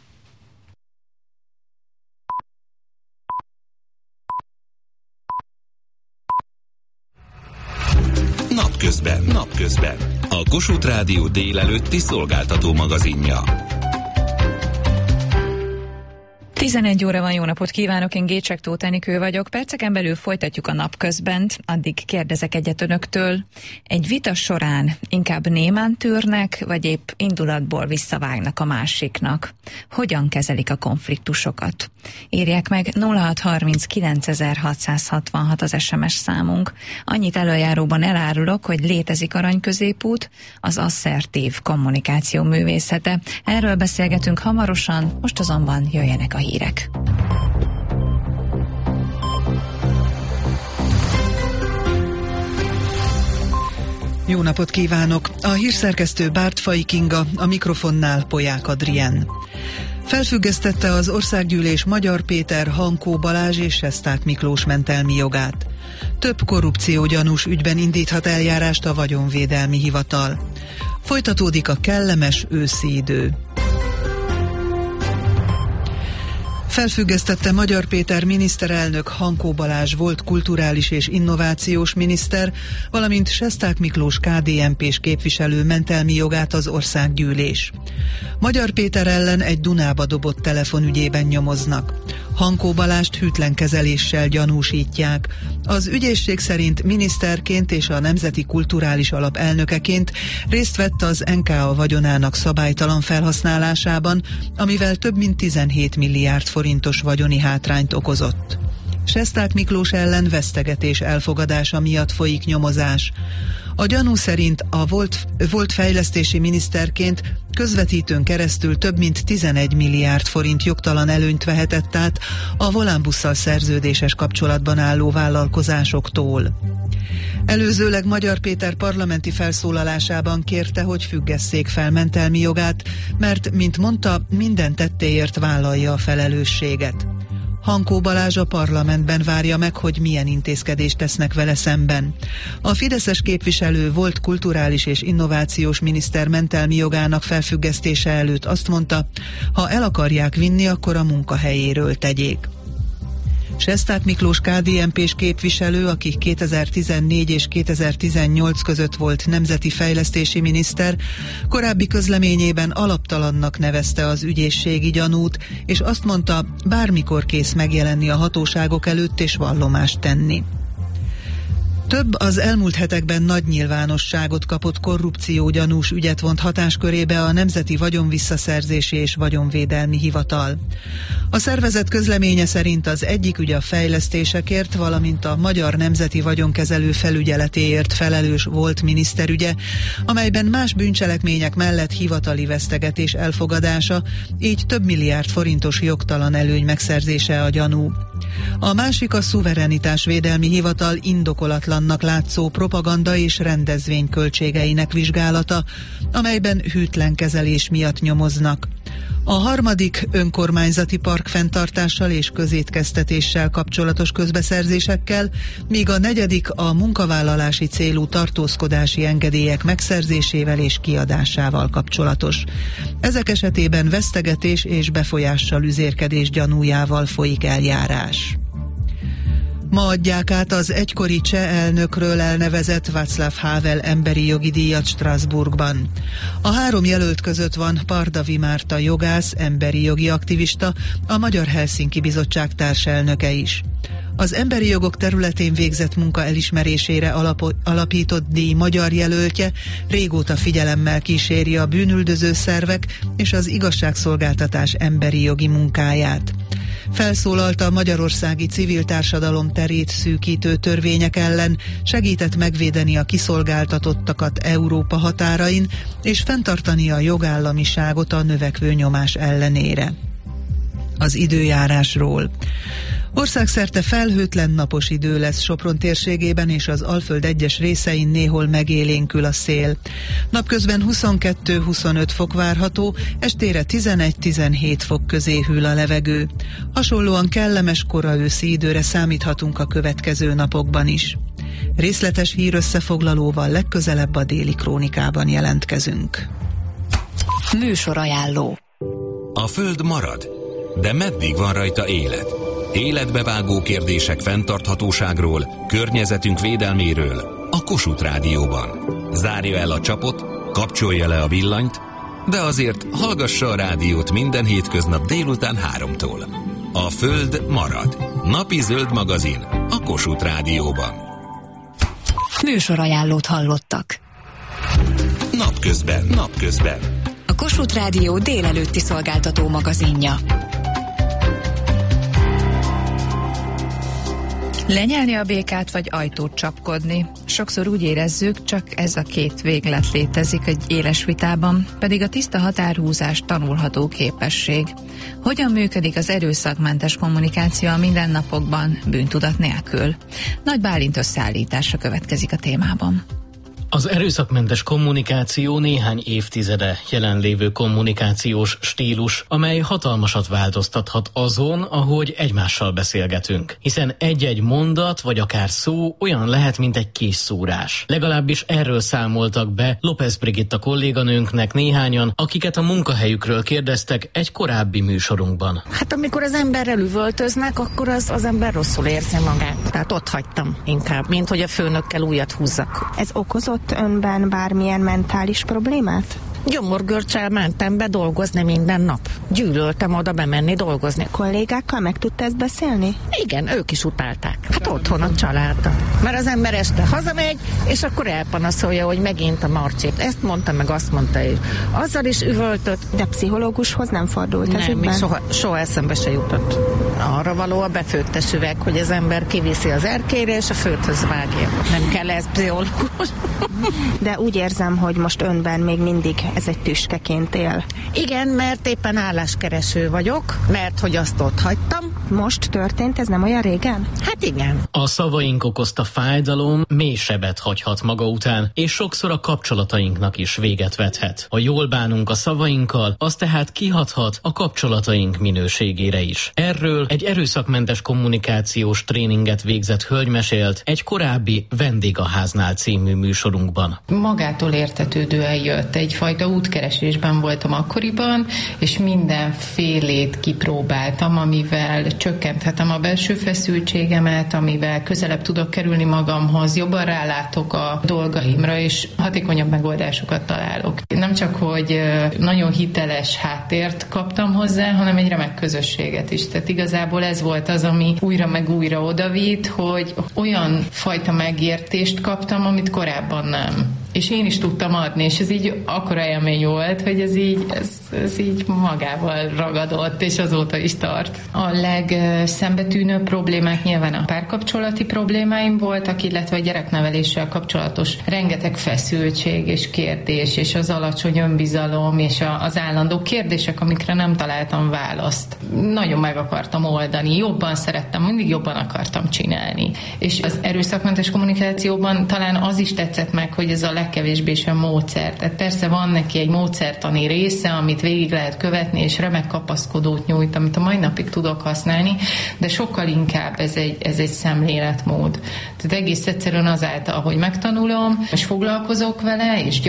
S7: Napközben. A Kossuth Rádió délelőtti szolgáltató magazinja.
S3: 11 óra van, jó napot kívánok, én Gécsek Tóth Enikő vagyok. Perceken belül folytatjuk a napközbent, addig kérdezek egyet önöktől. Egy vita során inkább némán tűrnek, vagy épp indulatból visszavágnak a másiknak? Hogyan kezelik a konfliktusokat? Írják meg 0639 az SMS számunk. Annyit előjáróban elárulok, hogy létezik aranyközépút, az asszertív kommunikáció művészete. Erről beszélgetünk hamarosan, most azonban jöjjenek a hírek.
S8: Jó napot kívánok! A hírszerkesztő Bártfai Kinga, a mikrofonnál Polyák Adrien. Felfüggesztette az Országgyűlés Magyar Péter, Hankó Balázs és Sesták Miklós mentelmi jogát. Több korrupciógyanús ügyben indíthat eljárást a Vagyonvédelmi Hivatal. Folytatódik a kellemes őszi idő. Felfüggesztette Magyar Péter miniszterelnök, Hankó Balázs volt kulturális és innovációs miniszter, valamint Sesták Miklós KDNP-s képviselő mentelmi jogát az Országgyűlés. Magyar Péter ellen egy Dunába dobott telefonügyében nyomoznak. Hankó Balázst hűtlen kezeléssel gyanúsítják. Az ügyészség szerint miniszterként és a Nemzeti Kulturális Alap elnökeként részt vett az NKA vagyonának szabálytalan felhasználásában, amivel több mint 17 milliárd forintos vagyoni hátrányt okozott. Sesták Miklós ellen vesztegetés elfogadása miatt folyik nyomozás. A gyanú szerint a volt fejlesztési miniszterként közvetítőn keresztül több mint 11 milliárd forint jogtalan előnyt vehetett át a Volánbusszal szerződéses kapcsolatban álló vállalkozásoktól. Előzőleg Magyar Péter parlamenti felszólalásában kérte, hogy függesszék fel mentelmi jogát, mert, mint mondta, minden tettéért vállalja a felelősséget. Hankó Balázs a parlamentben várja meg, hogy milyen intézkedést tesznek vele szemben. A fideszes képviselő volt kulturális és innovációs miniszter mentelmi jogának felfüggesztése előtt azt mondta, ha el akarják vinni, akkor a munkahelyéről tegyék. Sesták Miklós KDNP-s képviselő, aki 2014 és 2018 között volt nemzeti fejlesztési miniszter, korábbi közleményében alaptalannak nevezte az ügyészségi gyanút, és azt mondta, bármikor kész megjelenni a hatóságok előtt és vallomást tenni. Több az elmúlt hetekben nagy nyilvánosságot kapott korrupciógyanús ügyet vont hatáskörébe a Nemzeti Vagyonvisszaszerzési és Vagyonvédelmi Hivatal. A szervezet közleménye szerint az egyik ügy a fejlesztésekért, valamint a Magyar Nemzeti Vagyonkezelő Felügyeletéért felelős volt miniszterügye, amelyben más bűncselekmények mellett hivatali vesztegetés elfogadása, így több milliárd forintos jogtalan előny megszerzése a gyanú. A másik a Szuverenitásvédelmi Hivatal indokolatlannak látszó propaganda és rendezvény költségeinek vizsgálata, amelyben hűtlen kezelés miatt nyomoznak. A harmadik önkormányzati parkfenntartással és közétkeztetéssel kapcsolatos közbeszerzésekkel, míg a negyedik a munkavállalási célú tartózkodási engedélyek megszerzésével és kiadásával kapcsolatos. Ezek esetében vesztegetés és befolyással üzérkedés gyanújával folyik eljárás. Ma adják át az egykori cseh elnökről elnevezett Václav Havel emberi jogi díjat Strasbourgban. A 3 jelölt között van Pardavi Márta jogász, emberi jogi aktivista, a Magyar Helsinki Bizottság társelnöke is. Az emberi jogok területén végzett munka elismerésére alapított díj magyar jelöltje régóta figyelemmel kíséri a bűnüldöző szervek és az igazságszolgáltatás emberi jogi munkáját. Felszólalt a magyarországi civil társadalom terét szűkítő törvények ellen, segített megvédeni a kiszolgáltatottakat Európa határain, és fenntartani a jogállamiságot a növekvő nyomás ellenére. Az időjárásról. Országszerte felhőtlen napos idő lesz Sopron térségében és az Alföld egyes részein, néhol megélénkül a szél. Napközben 22-25 fok várható, estére 11-17 fok közé hűl a levegő. Hasonlóan kellemes kora őszi időre számíthatunk a következő napokban is. Részletes hírösszefoglalóval legközelebb a Déli Krónikában jelentkezünk.
S9: Műsorajánló.
S7: A Föld marad, de meddig van rajta élet? Életbevágó kérdések fenntarthatóságról, környezetünk védelméről a Kossuth Rádióban. Zárja el a csapot, kapcsolja le a villanyt, de azért hallgassa a rádiót minden hétköznap délután 3-tól. A Föld marad. Napi zöld magazin a Kossuth Rádióban.
S9: Műsorajánlót hallottak.
S7: Napközben.
S9: A Kossuth Rádió délelőtti szolgáltató magazinja.
S3: Lenyelni a békát, vagy ajtót csapkodni? Sokszor úgy érezzük, csak ez a két véglet létezik egy éles vitában, pedig a tiszta határhúzás tanulható képesség. Hogyan működik az erőszakmentes kommunikáció a mindennapokban, bűntudat nélkül? Nagy Bálint összeállítása következik a témában.
S10: Az erőszakmentes kommunikáció néhány évtizede jelenlévő kommunikációs stílus, amely hatalmasat változtathat azon, ahogy egymással beszélgetünk. Hiszen egy-egy mondat, vagy akár szó olyan lehet, mint egy kis szúrás. Legalábbis erről számoltak be López Brigitta kolléganőnknek néhányan, akiket a munkahelyükről kérdeztek egy korábbi műsorunkban.
S11: Hát amikor az emberrel üvöltöznek, akkor az ember rosszul érzi magát. Tehát ott hagytam inkább, mint hogy a főnökkel újat húzzak.
S12: Ez okozott önben bármilyen mentális problémát?
S11: Gyomorgörcsel mentem be dolgozni minden nap. Gyűlöltem oda bemenni dolgozni.
S12: Kollégákkal meg tudta ezt beszélni?
S11: Igen, ők is utálták. Hát otthon a családdal. Mert az ember este hazamegy, és akkor elpanaszolja, hogy megint a Marci ezt mondta, meg azt mondta, és azzal is üvöltött.
S12: De pszichológushoz nem fordult ez
S11: ügyben? Nem, soha eszembe se jutott. Arra való a befőttes üveg, hogy az ember kiviszi az erkére, és a földhöz vágja. Nem kell ez pszichológus.
S12: De úgy érzem, hogy most önben még mindig ez egy tüskeként él.
S11: Igen, mert éppen álláskereső vagyok, mert hogy azt ott hagytam.
S12: Most történt, ez nem olyan régen?
S11: Hát igen.
S10: A szavaink okozta fájdalom mély sebet hagyhat maga után, és sokszor a kapcsolatainknak is véget vethet. Ha jól bánunk a szavainkkal, az tehát kihathat a kapcsolataink minőségére is. Erről egy erőszakmentes kommunikációs tréninget végzett hölgy mesélt egy korábbi Vendégháznál című műsorunkban.
S13: Magától értetődően jött. Egyfajta útkeresésben voltam akkoriban, és mindenfélét kipróbáltam, amivel csökkenthetem a belső feszültségemet, amivel közelebb tudok kerülni magamhoz, jobban rálátok a dolgaimra, és hatékonyabb megoldásokat találok. Nem csak, hogy nagyon hiteles háttért kaptam hozzá, hanem egy remek közösséget is. Tehát igazából ez volt az, ami újra meg újra odavitt, hogy olyan fajta megértést kaptam, amit korábban nem. És én is tudtam adni, és ez így akkora élmény volt, hogy ez így magával ragadott, és azóta is tart. A legszembetűnőbb problémák nyilván a párkapcsolati problémáim voltak, illetve a gyerekneveléssel kapcsolatos rengeteg feszültség és kérdés, és az alacsony önbizalom, és az állandó kérdések, amikre nem találtam választ. Nagyon meg akartam oldani, jobban szerettem, mindig jobban akartam csinálni. És az erőszakmentes kommunikációban talán az is tetszett meg, hogy ez a legkevésbé sem módszer. Tehát persze van neki egy módszertani része, amit végig lehet követni, és remek kapaszkodót nyújt, amit a mai napig tudok használni, de sokkal inkább ez egy szemléletmód. Tehát egész egyszerűen azáltal, hogy megtanulom, és foglalkozok vele, és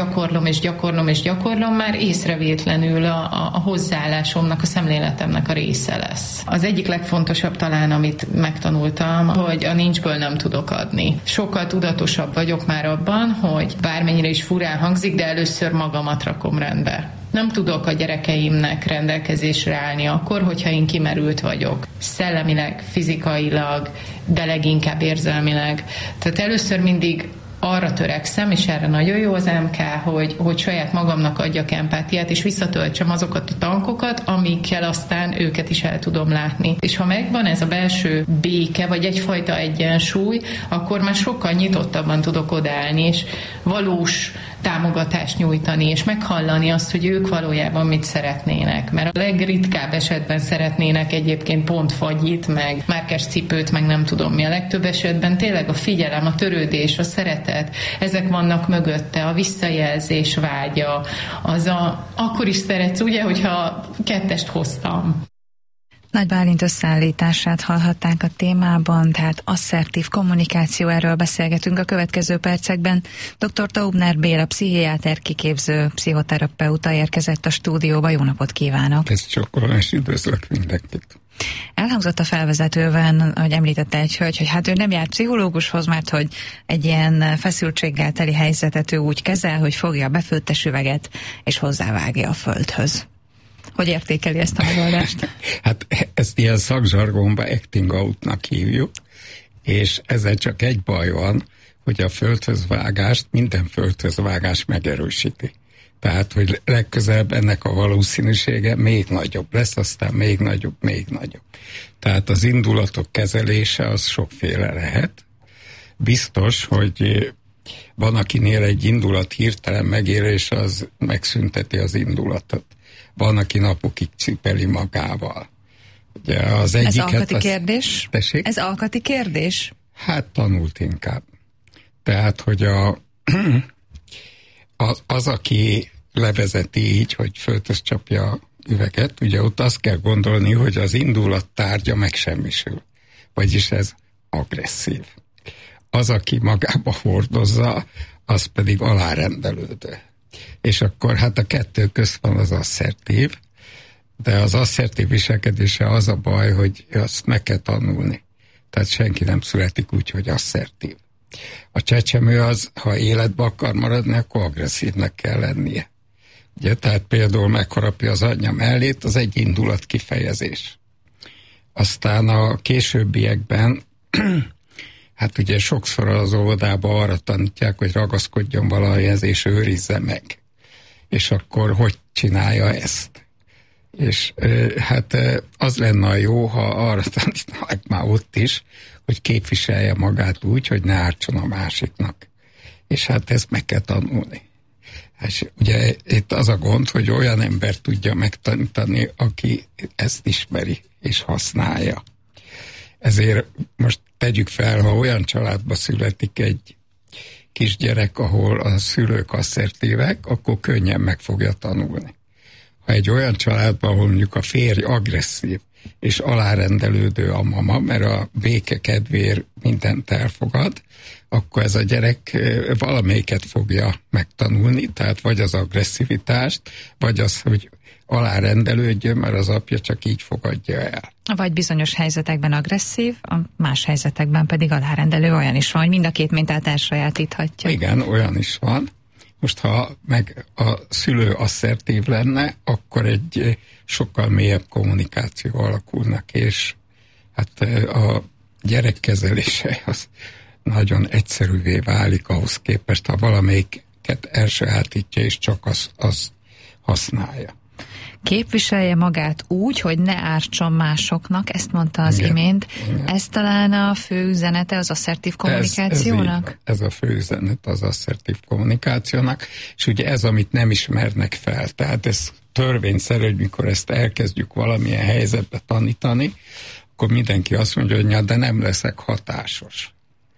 S13: gyakorlom, már észrevétlenül a hozzáállásomnak, a szemléletemnek a része lesz. Az egyik legfontosabb talán, amit megtanultam, hogy a nincsből nem tudok adni. Sokkal tudatosabb vagyok már abban, hogy bármennyire is furán hangzik, de először magamat rakom rendbe. Nem tudok a gyerekeimnek rendelkezésre állni akkor, hogyha én kimerült vagyok. Szellemileg, fizikailag, de leginkább érzelmileg. Tehát először mindig arra törekszem, és erre nagyon jó az MK, hogy saját magamnak adjak empátiát, és visszatöltsem azokat a tankokat, amikkel aztán őket is el tudom látni. És ha megvan ez a belső béke, vagy egyfajta egyensúly, akkor már sokkal nyitottabban tudok odaállni, és valós támogatást nyújtani, és meghallani azt, hogy ők valójában mit szeretnének. Mert a legritkább esetben szeretnének egyébként pont fagyit, meg márkás cipőt, meg nem tudom mi. A legtöbb esetben tényleg a figyelem, a törődés, a szeretet, ezek vannak mögötte, a visszajelzés vágya, akkor is szeretsz, ugye, hogyha kettest hoztam.
S3: Nagy Bálint összeállítását hallhatták a témában, tehát asszertív kommunikáció, erről beszélgetünk a következő percekben. Dr. Taubner Béla, pszichiáter, kiképző pszichoterapeuta érkezett a stúdióba. Jó napot kívánok!
S14: Ez csokolás, üdvözlök mindenkit!
S3: Elhangzott a felvezetőben, hogy említette egy hölgy, hogy hát ő nem jár pszichológushoz, mert hogy egy ilyen feszültséggel teli helyzetet ő úgy kezel, hogy fogja a befőttes üveget és hozzávágja a földhöz. Hogy értékeli ezt a megoldást?
S14: Hát ezt ilyen szakzsargonban acting outnak hívjuk, és ezzel csak egy baj van, hogy a földhözvágást minden földhözvágás megerősíti. Tehát, hogy legközelebb ennek a valószínűsége még nagyobb lesz, aztán még nagyobb. Tehát az indulatok kezelése az sokféle lehet. Biztos, hogy van, akinél egy indulat hirtelen megérés, az megszünteti az indulatot. Van, aki napokig cipeli magával. Ugye az
S3: ez alkati kérdés?
S14: Tessék?
S3: Ez alkati kérdés?
S14: Hát tanult inkább. Tehát, hogy az, aki levezeti így, hogy földhöz csapja a üveget, ugye ott azt kell gondolni, hogy az indulat tárgya megsemmisül. Vagyis ez agresszív. Az, aki magába hordozza, az pedig alárendelődő. És akkor hát a kettő közt van az asszertív, de az asszertív viselkedése az a baj, hogy azt meg kell tanulni. Tehát senki nem születik úgy, hogy asszertív. A csecsemő az, ha életbe akar maradni, akkor agresszívnek kell lennie. Ugye, tehát például megharapja az anyja mellét, az egy indulat kifejezés. Aztán a későbbiekben, hát ugye sokszor az óvodában arra tanítják, hogy ragaszkodjon valahogyhez és őrizze meg. És akkor hogy csinálja ezt? És hát az lenne a jó, ha arra tanítanak már ott is, hogy képviselje magát úgy, hogy ne ártson a másiknak. És hát ezt meg kell tanulni. És ugye itt az a gond, hogy olyan ember tudja megtanítani, aki ezt ismeri és használja. Ezért most tegyük fel, ha olyan családba születik egy kisgyerek, ahol a szülők asszertívek, akkor könnyen meg fogja tanulni. Ha egy olyan családban, ahol mondjuk a férj agresszív, és alárendelődő a mama, mert a béke kedvéért mindent elfogad, akkor ez a gyerek valamelyiket fogja megtanulni, tehát vagy az agresszivitást, vagy az, hogy alárendelődjön, mert az apja csak így fogadja el.
S3: Vagy bizonyos helyzetekben agresszív, a más helyzetekben pedig alárendelő, olyan is van, hogy mind a két mintát elsajátíthatja.
S14: Igen, olyan is van. Most ha meg a szülő asszertív lenne, akkor egy sokkal mélyebb kommunikáció alakulnak, és hát a gyerekkezelése az nagyon egyszerűvé válik ahhoz képest, ha valamelyiket elsajátítja, és csak azt használja.
S3: Képviselje magát úgy, hogy ne ártson másoknak, ezt mondta az imént. Igen. Ez talán a fő üzenete az asszertív kommunikációnak?
S14: Ez a fő üzenet az asszertív kommunikációnak, és ugye ez, amit nem ismernek fel. Tehát ez törvényszerű, hogy mikor ezt elkezdjük valamilyen helyzetbe tanítani, akkor mindenki azt mondja, hogy de nem leszek hatásos.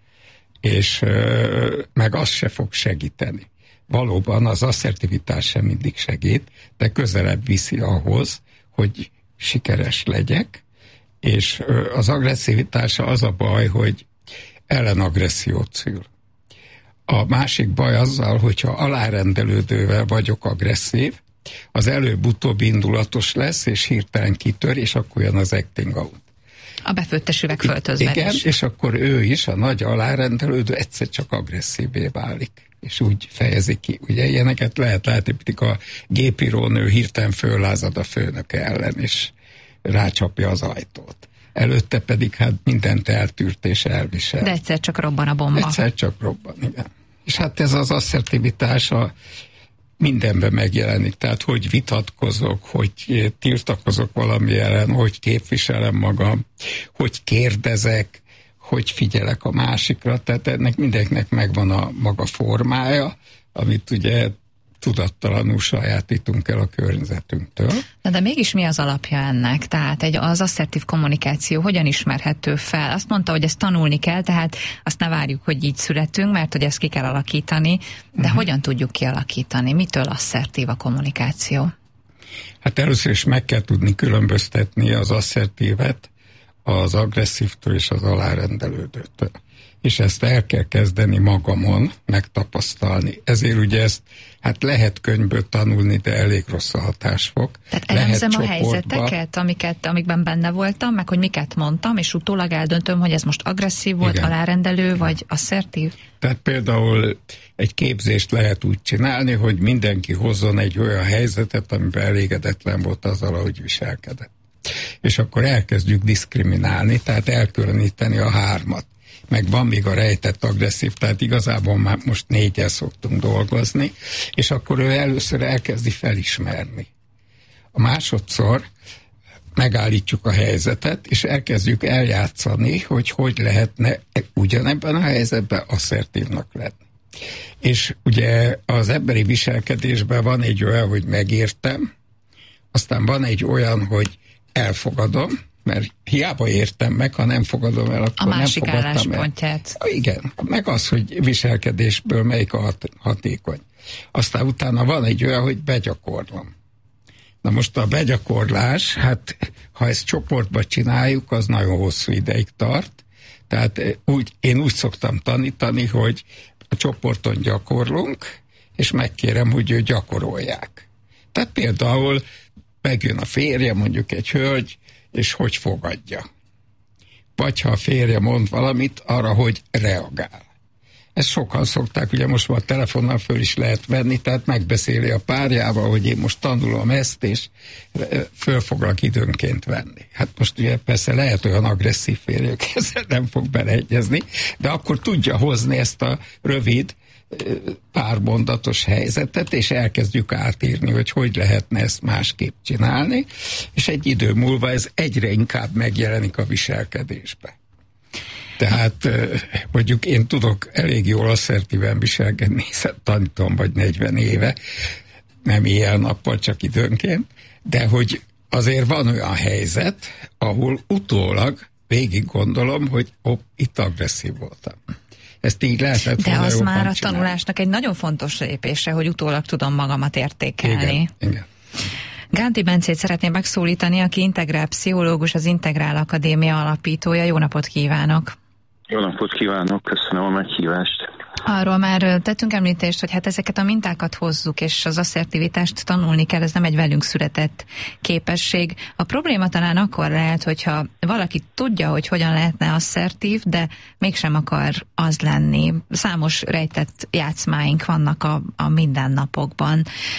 S14: És meg az se fog segíteni. Valóban az asszertivitás sem mindig segít, de közelebb viszi ahhoz, hogy sikeres legyek, és az agresszivitása az a baj, hogy ellenagressziót szül. A másik baj azzal, hogyha alárendelődővel vagyok agresszív, az előbb-utóbb indulatos lesz, és hirtelen kitör, és akkor jön az acting out.
S3: A befőttes üveg földhözverés.
S14: Igen, és akkor ő is, a nagy alárendelődő egyszer csak agresszívvé válik, és úgy fejezi ki. Ugye ilyeneket lehet látni, a gépírónő hirtelen föllázad a főnöke ellen, és rácsapja az ajtót. Előtte pedig hát mindent eltűrt és elvisel.
S3: De egyszer csak robban a bomba.
S14: Egyszer csak robban, igen. És hát ez az asszertivitás mindenben megjelenik, tehát hogy vitatkozok, hogy tiltakozok valami ellen, hogy képviselem magam, hogy kérdezek, hogy figyelek a másikra, tehát ennek mindenkinek megvan a maga formája, amit ugye tudattalanul sajátítunk el a környezetünktől.
S3: De mégis mi az alapja ennek? Tehát az asszertív kommunikáció hogyan ismerhető fel? Azt mondta, hogy ezt tanulni kell, tehát azt ne várjuk, hogy így születünk, mert hogy ezt ki kell alakítani, de hogyan tudjuk kialakítani? Mitől asszertív a kommunikáció?
S14: Hát először is meg kell tudni különböztetni az asszertívet az agresszívtől és az alárendelődőtől. és ezt el kell kezdeni magamon megtapasztalni. Ezért ugye ezt lehet könyvből tanulni, de elég rossz a hatásfok.
S3: Tehát elemzem a helyzeteket, amikben benne voltam, meg hogy miket mondtam, és utólag eldöntöm, hogy ez most agresszív volt, alárendelő, vagy asszertív.
S14: Tehát például egy képzést lehet úgy csinálni, hogy mindenki hozzon egy olyan helyzetet, amiben elégedetlen volt azzal, ahogy viselkedett. És akkor elkezdjük diszkriminálni, tehát elkülöníteni a 3-at. Meg van még a rejtett agresszív, tehát igazából már most 4-el szoktunk dolgozni, és akkor ő először elkezdi felismerni. A másodszor megállítjuk a helyzetet, és elkezdjük eljátszani, hogy lehetne ugyanebben a helyzetben asszertívnak lenni. És ugye az emberi viselkedésben van egy olyan, hogy megértem, aztán van egy olyan, hogy elfogadom, mert hiába értem meg, ha nem fogadom el, akkor nem fogadtam el. A másik álláspontját. Igen, meg az, hogy viselkedésből melyik a hatékony. Aztán utána van egy olyan, hogy begyakorlom. Na most a begyakorlás, ha ezt csoportba csináljuk, az nagyon hosszú ideig tart. Tehát én úgy szoktam tanítani, hogy a csoporton gyakorlunk, és megkérem, hogy ők gyakorolják. Tehát például megjön a férje, mondjuk egy hölgy, és hogy fogadja. Vagy ha a férje mond valamit, arra, hogy reagál. Ezt sokan szokták, ugye most már telefonnal föl is lehet venni, tehát megbeszéli a párjával, hogy én most tanulom ezt, és föl foglak időnként venni. Most ugye persze lehet olyan agresszív férjük, ezzel nem fog beleegyezni, de akkor tudja hozni ezt a rövid, pármondatos helyzetet, és elkezdjük átírni, hogy lehetne ezt másképp csinálni, és egy idő múlva ez egyre inkább megjelenik a viselkedésbe. Tehát mondjuk én tudok elég jól asszertíven viselkedni, hiszen tanítom vagy 40 éve, nem éjjel-nappal, csak időnként, de hogy azért van olyan helyzet, ahol utólag végig gondolom, hogy itt agresszív voltam. Ezt így lehetett.
S3: De az már a tanulásnak egy nagyon fontos lépése, hogy utólag tudom magamat értékelni.
S14: Igen.
S3: Gánti Bencét szeretném megszólítani, aki integrál pszichológus, az Integrál Akadémia alapítója. Jó napot kívánok!
S15: Jó napot kívánok, köszönöm a meghívást.
S3: Arról már tettünk említést, hogy ezeket a mintákat hozzuk, és az asszertivitást tanulni kell, ez nem egy velünk született képesség. A probléma talán akkor lehet, hogyha valaki tudja, hogy hogyan lehetne asszertív, de mégsem akar az lenni. Számos rejtett játszmáink vannak a mindennapokban.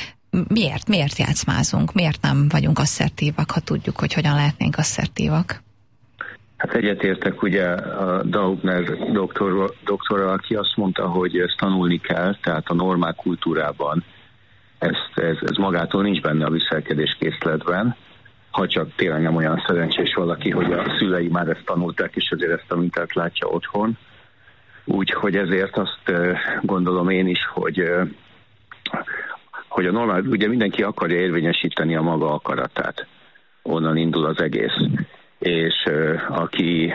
S3: Miért játszmázunk? Miért nem vagyunk asszertívak, ha tudjuk, hogy hogyan lehetnénk asszertívak?
S15: Egyetértek ugye a Daubner doktorral, aki azt mondta, hogy ezt tanulni kell, tehát a normál kultúrában ez magától nincs benne a viselkedés készletben, ha csak tényleg nem olyan szerencsés valaki, hogy a szülei már ezt tanulták, és ezért ezt a mintát látja otthon. Úgyhogy ezért azt gondolom én is, hogy a normál, ugye mindenki akarja érvényesíteni a maga akaratát. Onnan indul az egész. És aki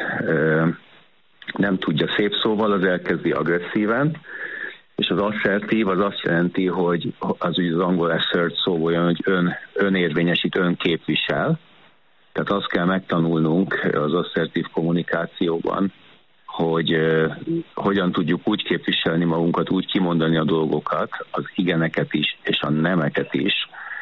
S15: nem tudja szép szóval, az elkezdi agresszíven, és az asszertív az azt jelenti, hogy az ugye az angol assert szóval olyan, hogy önérvényesít, önképvisel. Tehát azt kell megtanulnunk az asszertív kommunikációban, hogy hogyan tudjuk úgy képviselni magunkat, úgy kimondani a dolgokat, az igeneket is, és a nemeket is,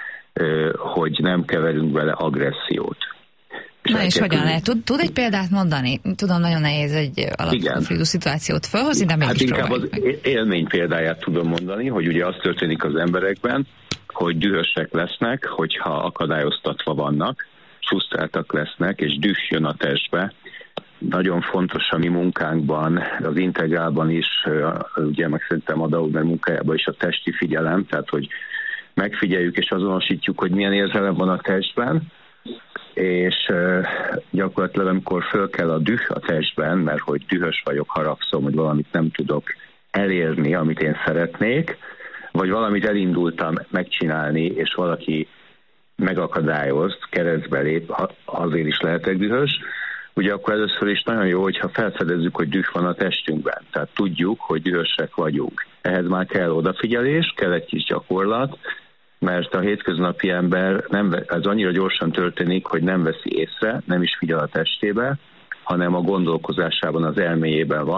S15: hogy nem keverünk bele agressziót.
S3: Na és hogyan lehet? Tud egy példát mondani? Tudom, nagyon nehéz egy alapkonfliktus szituációt felhozni, de mégis
S15: inkább az élmény példáját tudom mondani, hogy ugye az történik az emberekben, hogy dühösek lesznek, hogyha akadályoztatva vannak, frusztráltak lesznek, és düh jön a testbe. Nagyon fontos a mi munkánkban, az integrálban is, ugye meg szerintem a Daubner munkájában is a testi figyelem, tehát hogy megfigyeljük és azonosítjuk, hogy milyen érzelem van a testben, és gyakorlatilag amikor föl kell a düh a testben, mert hogy dühös vagyok, haragszom, hogy valamit nem tudok elérni, amit én szeretnék, vagy valamit elindultam megcsinálni, és valaki megakadályoz, keresztbe lép, azért is lehetek dühös, ugye akkor először is nagyon jó, hogyha felfedezzük, hogy düh van a testünkben. Tehát tudjuk, hogy dühösek vagyunk. Ehhez már kell odafigyelés, kell egy kis gyakorlat, mert a hétköznapi ember ez annyira gyorsan történik, hogy nem veszi észre, nem is figyel a testébe, hanem a gondolkozásában, az elméjében van,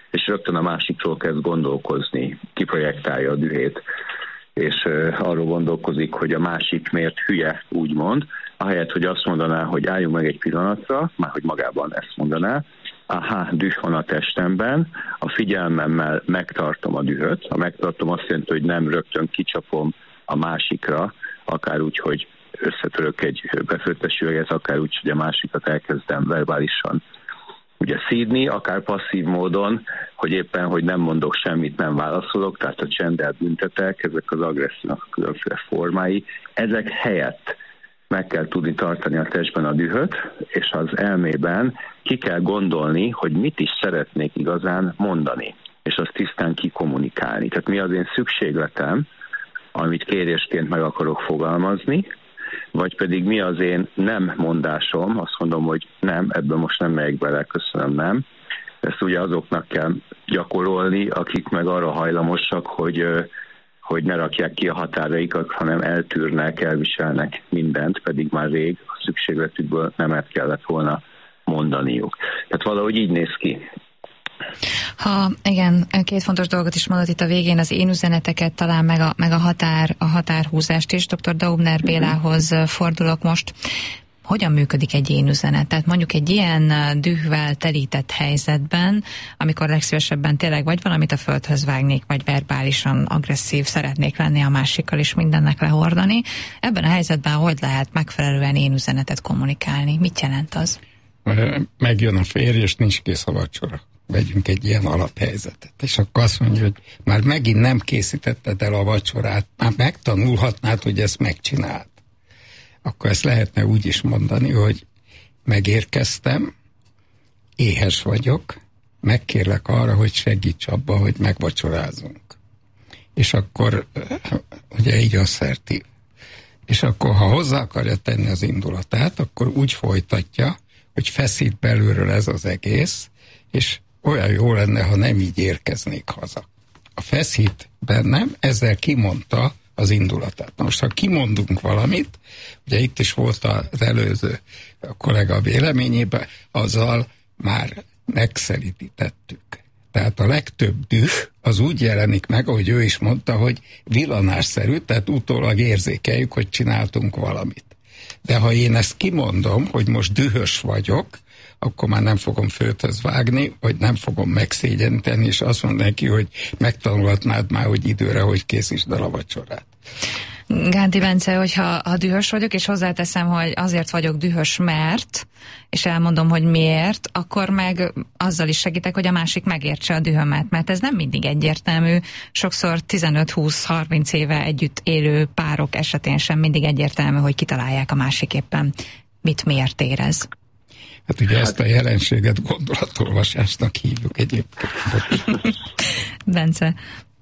S15: és rögtön a másikról kezd gondolkozni, kiprojektálja a dühét, és arról gondolkozik, hogy a másik miért hülye, úgymond, ahelyett, hogy azt mondaná, hogy álljunk meg egy pillanatra, már hogy magában ezt mondaná, düh van a testemben, a figyelmemmel megtartom a dühöt, ha megtartom azt jelenti, hogy nem rögtön kicsapom a másikra, akár úgy, hogy összetörök egy befőttes üveget, akár úgy, hogy a másikat elkezdem verbálisan ugye szídni, akár passzív módon, hogy éppen, hogy nem mondok semmit, nem válaszolok, tehát a csenddel büntetek, ezek az agresszívnak a különféle formái. Ezek helyett meg kell tudni tartani a testben a dühöt, és az elmében ki kell gondolni, hogy mit is szeretnék igazán mondani, és azt tisztán kikommunikálni. Tehát mi az én szükségletem, amit kérésként meg akarok fogalmazni, vagy pedig mi az én nem mondásom, azt mondom, hogy nem, ebben most nem megyek bele, köszönöm, nem. Ezt ugye azoknak kell gyakorolni, akik meg arra hajlamosak, hogy ne rakják ki a határaikat, hanem eltűrnek, elviselnek mindent, pedig már rég a szükségletükből nemet kellett volna mondaniuk. Tehát valahogy így néz ki.
S3: Igen, két fontos dolgot is mondott itt a végén, az én üzeneteket, talán meg a határhúzást is. Dr. Daubner Bélához fordulok most. Hogyan működik egy én üzenet? Tehát mondjuk egy ilyen dühvel telített helyzetben, amikor legszívesebben tényleg vagy valamit a földhöz vágnék, vagy verbálisan agresszív szeretnék lenni a másikkal és mindennek lehordani. Ebben a helyzetben hogy lehet megfelelően én üzenetet kommunikálni? Mit jelent az?
S14: Megjön a férj, és nincs kész a vacsora. Vegyünk egy ilyen alaphelyzetet. És akkor azt mondja, hogy már megint nem készítetted el a vacsorát, már megtanulhatnád, hogy ezt megcsináld. Akkor ezt lehetne úgy is mondani, hogy megérkeztem, éhes vagyok, megkérlek arra, hogy segíts abba, hogy megvacsorázunk. És akkor ugye így asszertív. És akkor, ha hozzá akarja tenni az indulatát, akkor úgy folytatja, hogy feszít belülről ez az egész, és olyan jó lenne, ha nem így érkeznék haza. A feszít bennem, ezzel kimondta az indulatát. Na most, ha kimondunk valamit, ugye itt is volt az előző kollega véleményében, azzal már megszelítettük. Tehát a legtöbb düh az úgy jelenik meg, ahogy ő is mondta, hogy villanásszerű, tehát utólag érzékeljük, hogy csináltunk valamit. De ha én ezt kimondom, hogy most dühös vagyok, akkor már nem fogom földhöz vágni, vagy nem fogom megszégyenteni, és azt mondom neki, hogy megtanulhatnád már, hogy időre, hogy készítsd el a vacsorát.
S3: Gánti Bence, hogyha dühös vagyok, és hozzáteszem, hogy azért vagyok dühös, mert, és elmondom, hogy miért, akkor meg azzal is segítek, hogy a másik megértse a dühömet, mert ez nem mindig egyértelmű. Sokszor 15-20-30 éve együtt élő párok esetén sem mindig egyértelmű, hogy kitalálják a másik éppen mit miért érez.
S14: Hát ugye ezt a jelenséget gondolatolvasásnak hívjuk egyébként.
S3: Bence.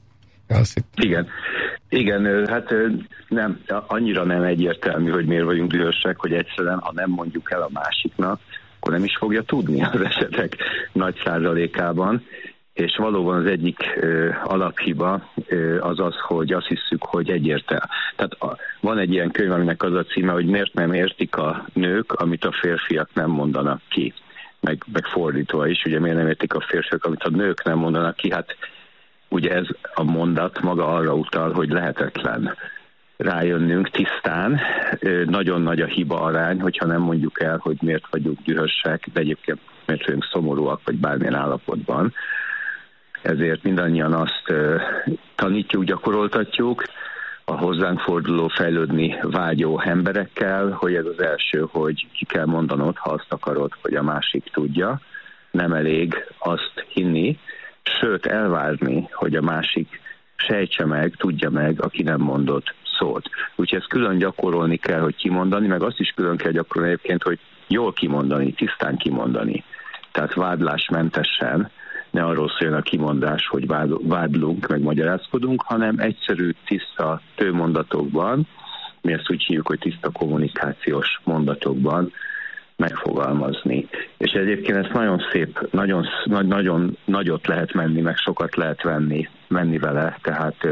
S15: Igen, hát nem, annyira nem egyértelmű, hogy miért vagyunk dühösek, hogy egyszerűen, ha nem mondjuk el a másiknak, akkor nem is fogja tudni az esetek nagy százalékában. És valóban az egyik alaphiba az az, hogy azt hiszük, hogy egyértelmű. Tehát van egy ilyen könyv, aminek az a címe, hogy miért nem értik a nők, amit a férfiak nem mondanak ki. Meg fordítva is, ugye miért nem értik a férfiak, amit a nők nem mondanak ki. Hát ugye ez a mondat maga arra utal, hogy lehetetlen rájönnünk tisztán. Nagyon nagy a hiba arány, hogyha nem mondjuk el, hogy miért vagyunk dühösek, de egyébként miért vagyunk szomorúak, vagy bármilyen állapotban. Ezért mindannyian azt tanítjuk, gyakoroltatjuk a hozzánk forduló, fejlődni vágyó emberekkel, hogy ez az első, hogy ki kell mondanod, ha azt akarod, hogy a másik tudja. Nem elég azt hinni, sőt elvárni, hogy a másik sejtse meg, tudja meg, aki nem mondott szót. Úgyhogy ezt külön gyakorolni kell, hogy kimondani, meg azt is külön kell gyakorolni egyébként, hogy jól kimondani, tisztán kimondani. Tehát vádlásmentesen, ne arról szóljon a kimondás, hogy vádlunk, meg magyarázkodunk, hanem egyszerű, tiszta tőmondatokban, mi ezt úgy hívjuk, hogy tiszta kommunikációs mondatokban megfogalmazni. És egyébként ez nagyon szép, nagyon nagyot lehet menni, meg sokat lehet menni vele, tehát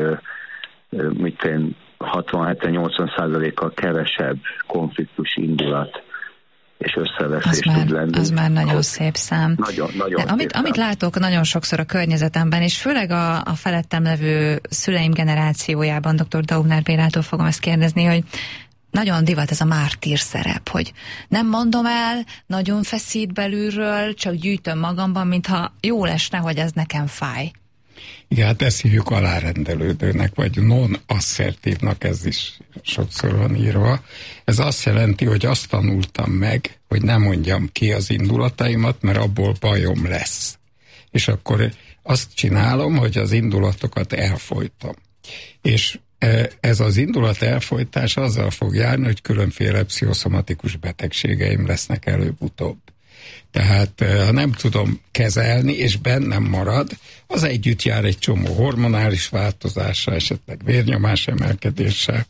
S15: 60-70-80%-kal kevesebb konfliktus indulat és összeveszés tud lenni.
S3: Az már nagyon szép szám.
S15: Nagyon
S3: amit látok nagyon sokszor a környezetemben, és főleg a felettem levő szüleim generációjában, dr. Daubner Bélától fogom ezt kérdezni, hogy nagyon divat ez a mártír szerep, hogy nem mondom el, nagyon feszít belülről, csak gyűjtöm magamban, mintha jó lesne, hogy ez nekem fáj.
S14: Igen, hát ezt hívjuk alárendelődőnek, vagy non-asszertívnak, ez is sokszor van írva. Ez azt jelenti, hogy azt tanultam meg, hogy nem mondjam ki az indulataimat, mert abból bajom lesz. És akkor azt csinálom, hogy az indulatokat elfolytom. És ez az indulat elfolytás azzal fog járni, hogy különféle pszichoszomatikus betegségeim lesznek előbb-utóbb. Tehát ha nem tudom kezelni, és bennem marad, az együtt jár egy csomó hormonális változással, esetleg vérnyomás emelkedéssel.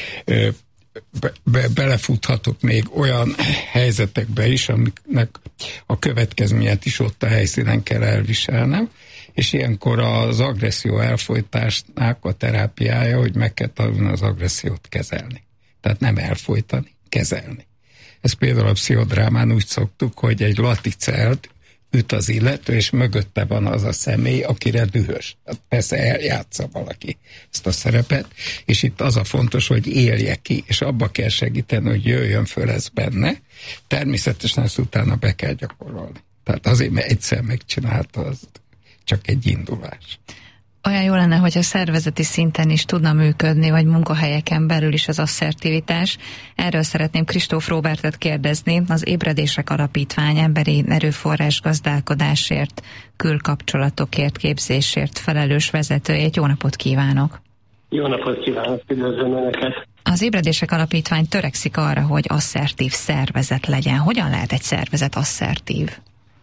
S14: Belefuthatok még olyan helyzetekbe is, amiknek a következményet is ott a helyszínen kell elviselnem, és ilyenkor az agresszió elfolytásnak a terápiája, hogy meg kell tanulni az agressziót kezelni. Tehát nem elfolytani, kezelni. Ez például a pszichodrámán úgy szoktuk, hogy egy laticelt üt az illető, és mögötte van az a személy, akire dühös. Hát persze eljátsza valaki ezt a szerepet, és itt az a fontos, hogy élje ki, és abba kell segíteni, hogy jöjjön föl ez benne. Természetesen ezt utána be kell gyakorolni. Tehát azért, mert egyszer megcsinálta, az csak egy indulás.
S3: Olyan jó lenne, hogyha szervezeti szinten is tudna működni, vagy munkahelyeken belül is az asszertivitás. Erről szeretném Kristóf Róbertet kérdezni, az Ébredések Alapítvány emberi erőforrás gazdálkodásért, külkapcsolatokért, képzésért felelős vezetőjét. Jó napot kívánok!
S16: Jó napot kívánok, üdvözlöm Önöket!
S3: Az Ébredések Alapítvány törekszik arra, hogy asszertív szervezet legyen. Hogyan lehet egy szervezet asszertív?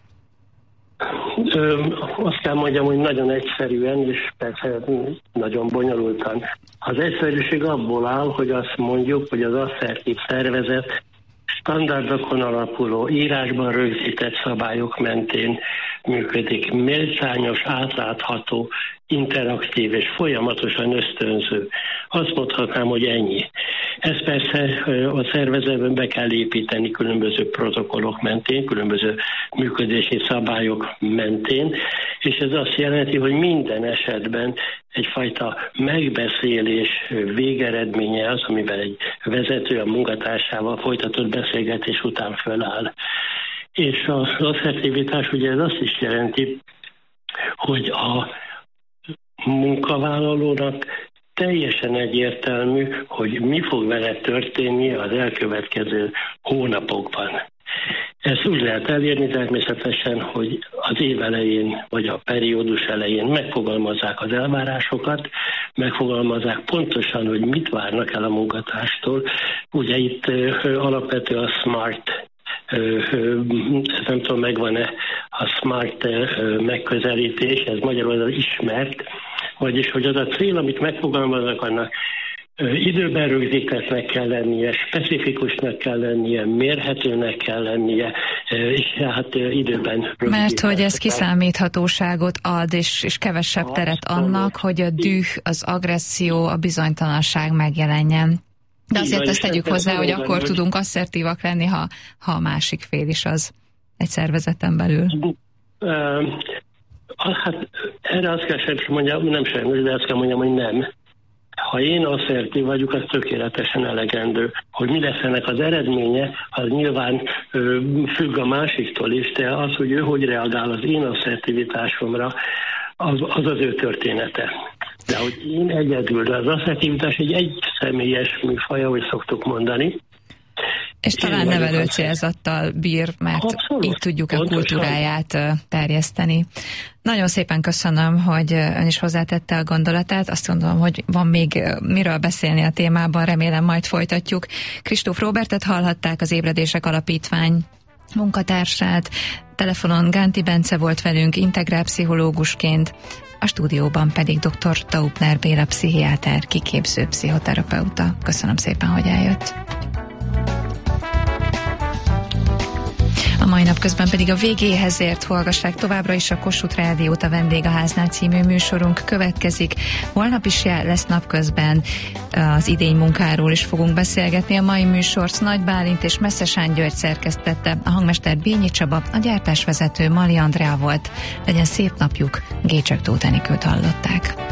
S16: Azt kell mondjam, hogy nagyon egyszerűen, és persze nagyon bonyolultan. Az egyszerűség abból áll, hogy azt mondjuk, hogy az asszertív szervezet standardokon alapuló, írásban rögzített szabályok mentén működik. Méltányos, átlátható, interaktív és folyamatosan ösztönző. Azt mondhatnám, hogy ennyi. Ezt persze a szervezetben be kell építeni különböző protokollok mentén, különböző működési szabályok mentén, és ez azt jelenti, hogy minden esetben egyfajta megbeszélés végeredménye az, amivel egy vezető a munkatársával folytatott beszélgetés után föláll. És az asszertivitás ugye ez azt is jelenti, hogy a munkavállalónak teljesen egyértelmű, hogy mi fog vele történni az elkövetkező hónapokban. Ezt úgy lehet elérni természetesen, hogy az év elején vagy a periódus elején megfogalmazzák az elvárásokat, megfogalmazzák pontosan, hogy mit várnak el a munkatárstól. Ugye itt alapvető a SMART, nem tudom, megvan-e a SMART megközelítés, ez magyarul az ismert, vagyis hogy az a cél, amit megfogalmaznak, annak időben rögzítettnek kell lennie, specifikusnak kell lennie, mérhetőnek kell lennie, és hát időben rögzítettnek.
S3: Mert hogy ez kiszámíthatóságot ad, és kevesebb teret annak, hogy a düh, az agresszió, a bizonytalanság megjelenjen. De azért ezt tegyük hozzá, hogy akkor tudunk asszertívak lenni, ha a másik fél is az egy szervezeten belül.
S16: Hát erre azt kell mondjam, nem sajnos, de azt kell mondjam, hogy nem. Ha én asszertív vagyok, az tökéletesen elegendő. Hogy mi lesz ennek az eredménye, az nyilván függ a másiktól is, de az, hogy ő hogy reagál az én asszertivitásomra, az ő története. De hogy én egyedül, de az asszertivitás egy személyes műfaj, ahogy szoktuk mondani.
S3: És talán nevelő célzattal bír, mert abszolút, így tudjuk a kultúráját terjeszteni. Nagyon szépen köszönöm, hogy ön is hozzátette a gondolatát. Azt gondolom, hogy van még miről beszélni a témában, remélem majd folytatjuk. Kristóf Róbertet hallhatták, az Ébredések Alapítvány munkatársát. Telefonon Gánti Bence volt velünk, integrálpszichológusként, a stúdióban pedig dr. Daubner Béla pszichiáter, kiképző pszichoterapeuta. Köszönöm szépen, hogy eljött. A mai nap napközben pedig a végéhez ért, hallgassák továbbra is a Kossuth Rádiót, a Vendégháznál című műsorunk következik. Holnap is lesz napközben, az idény munkáról is fogunk beszélgetni. A mai műsort Nagy Bálint és Messzesán György szerkesztette, a hangmester Bényi Csaba, a gyártásvezető Mali Andrea volt. Legyen szép napjuk, Gécsek Tóth Enikőt hallották.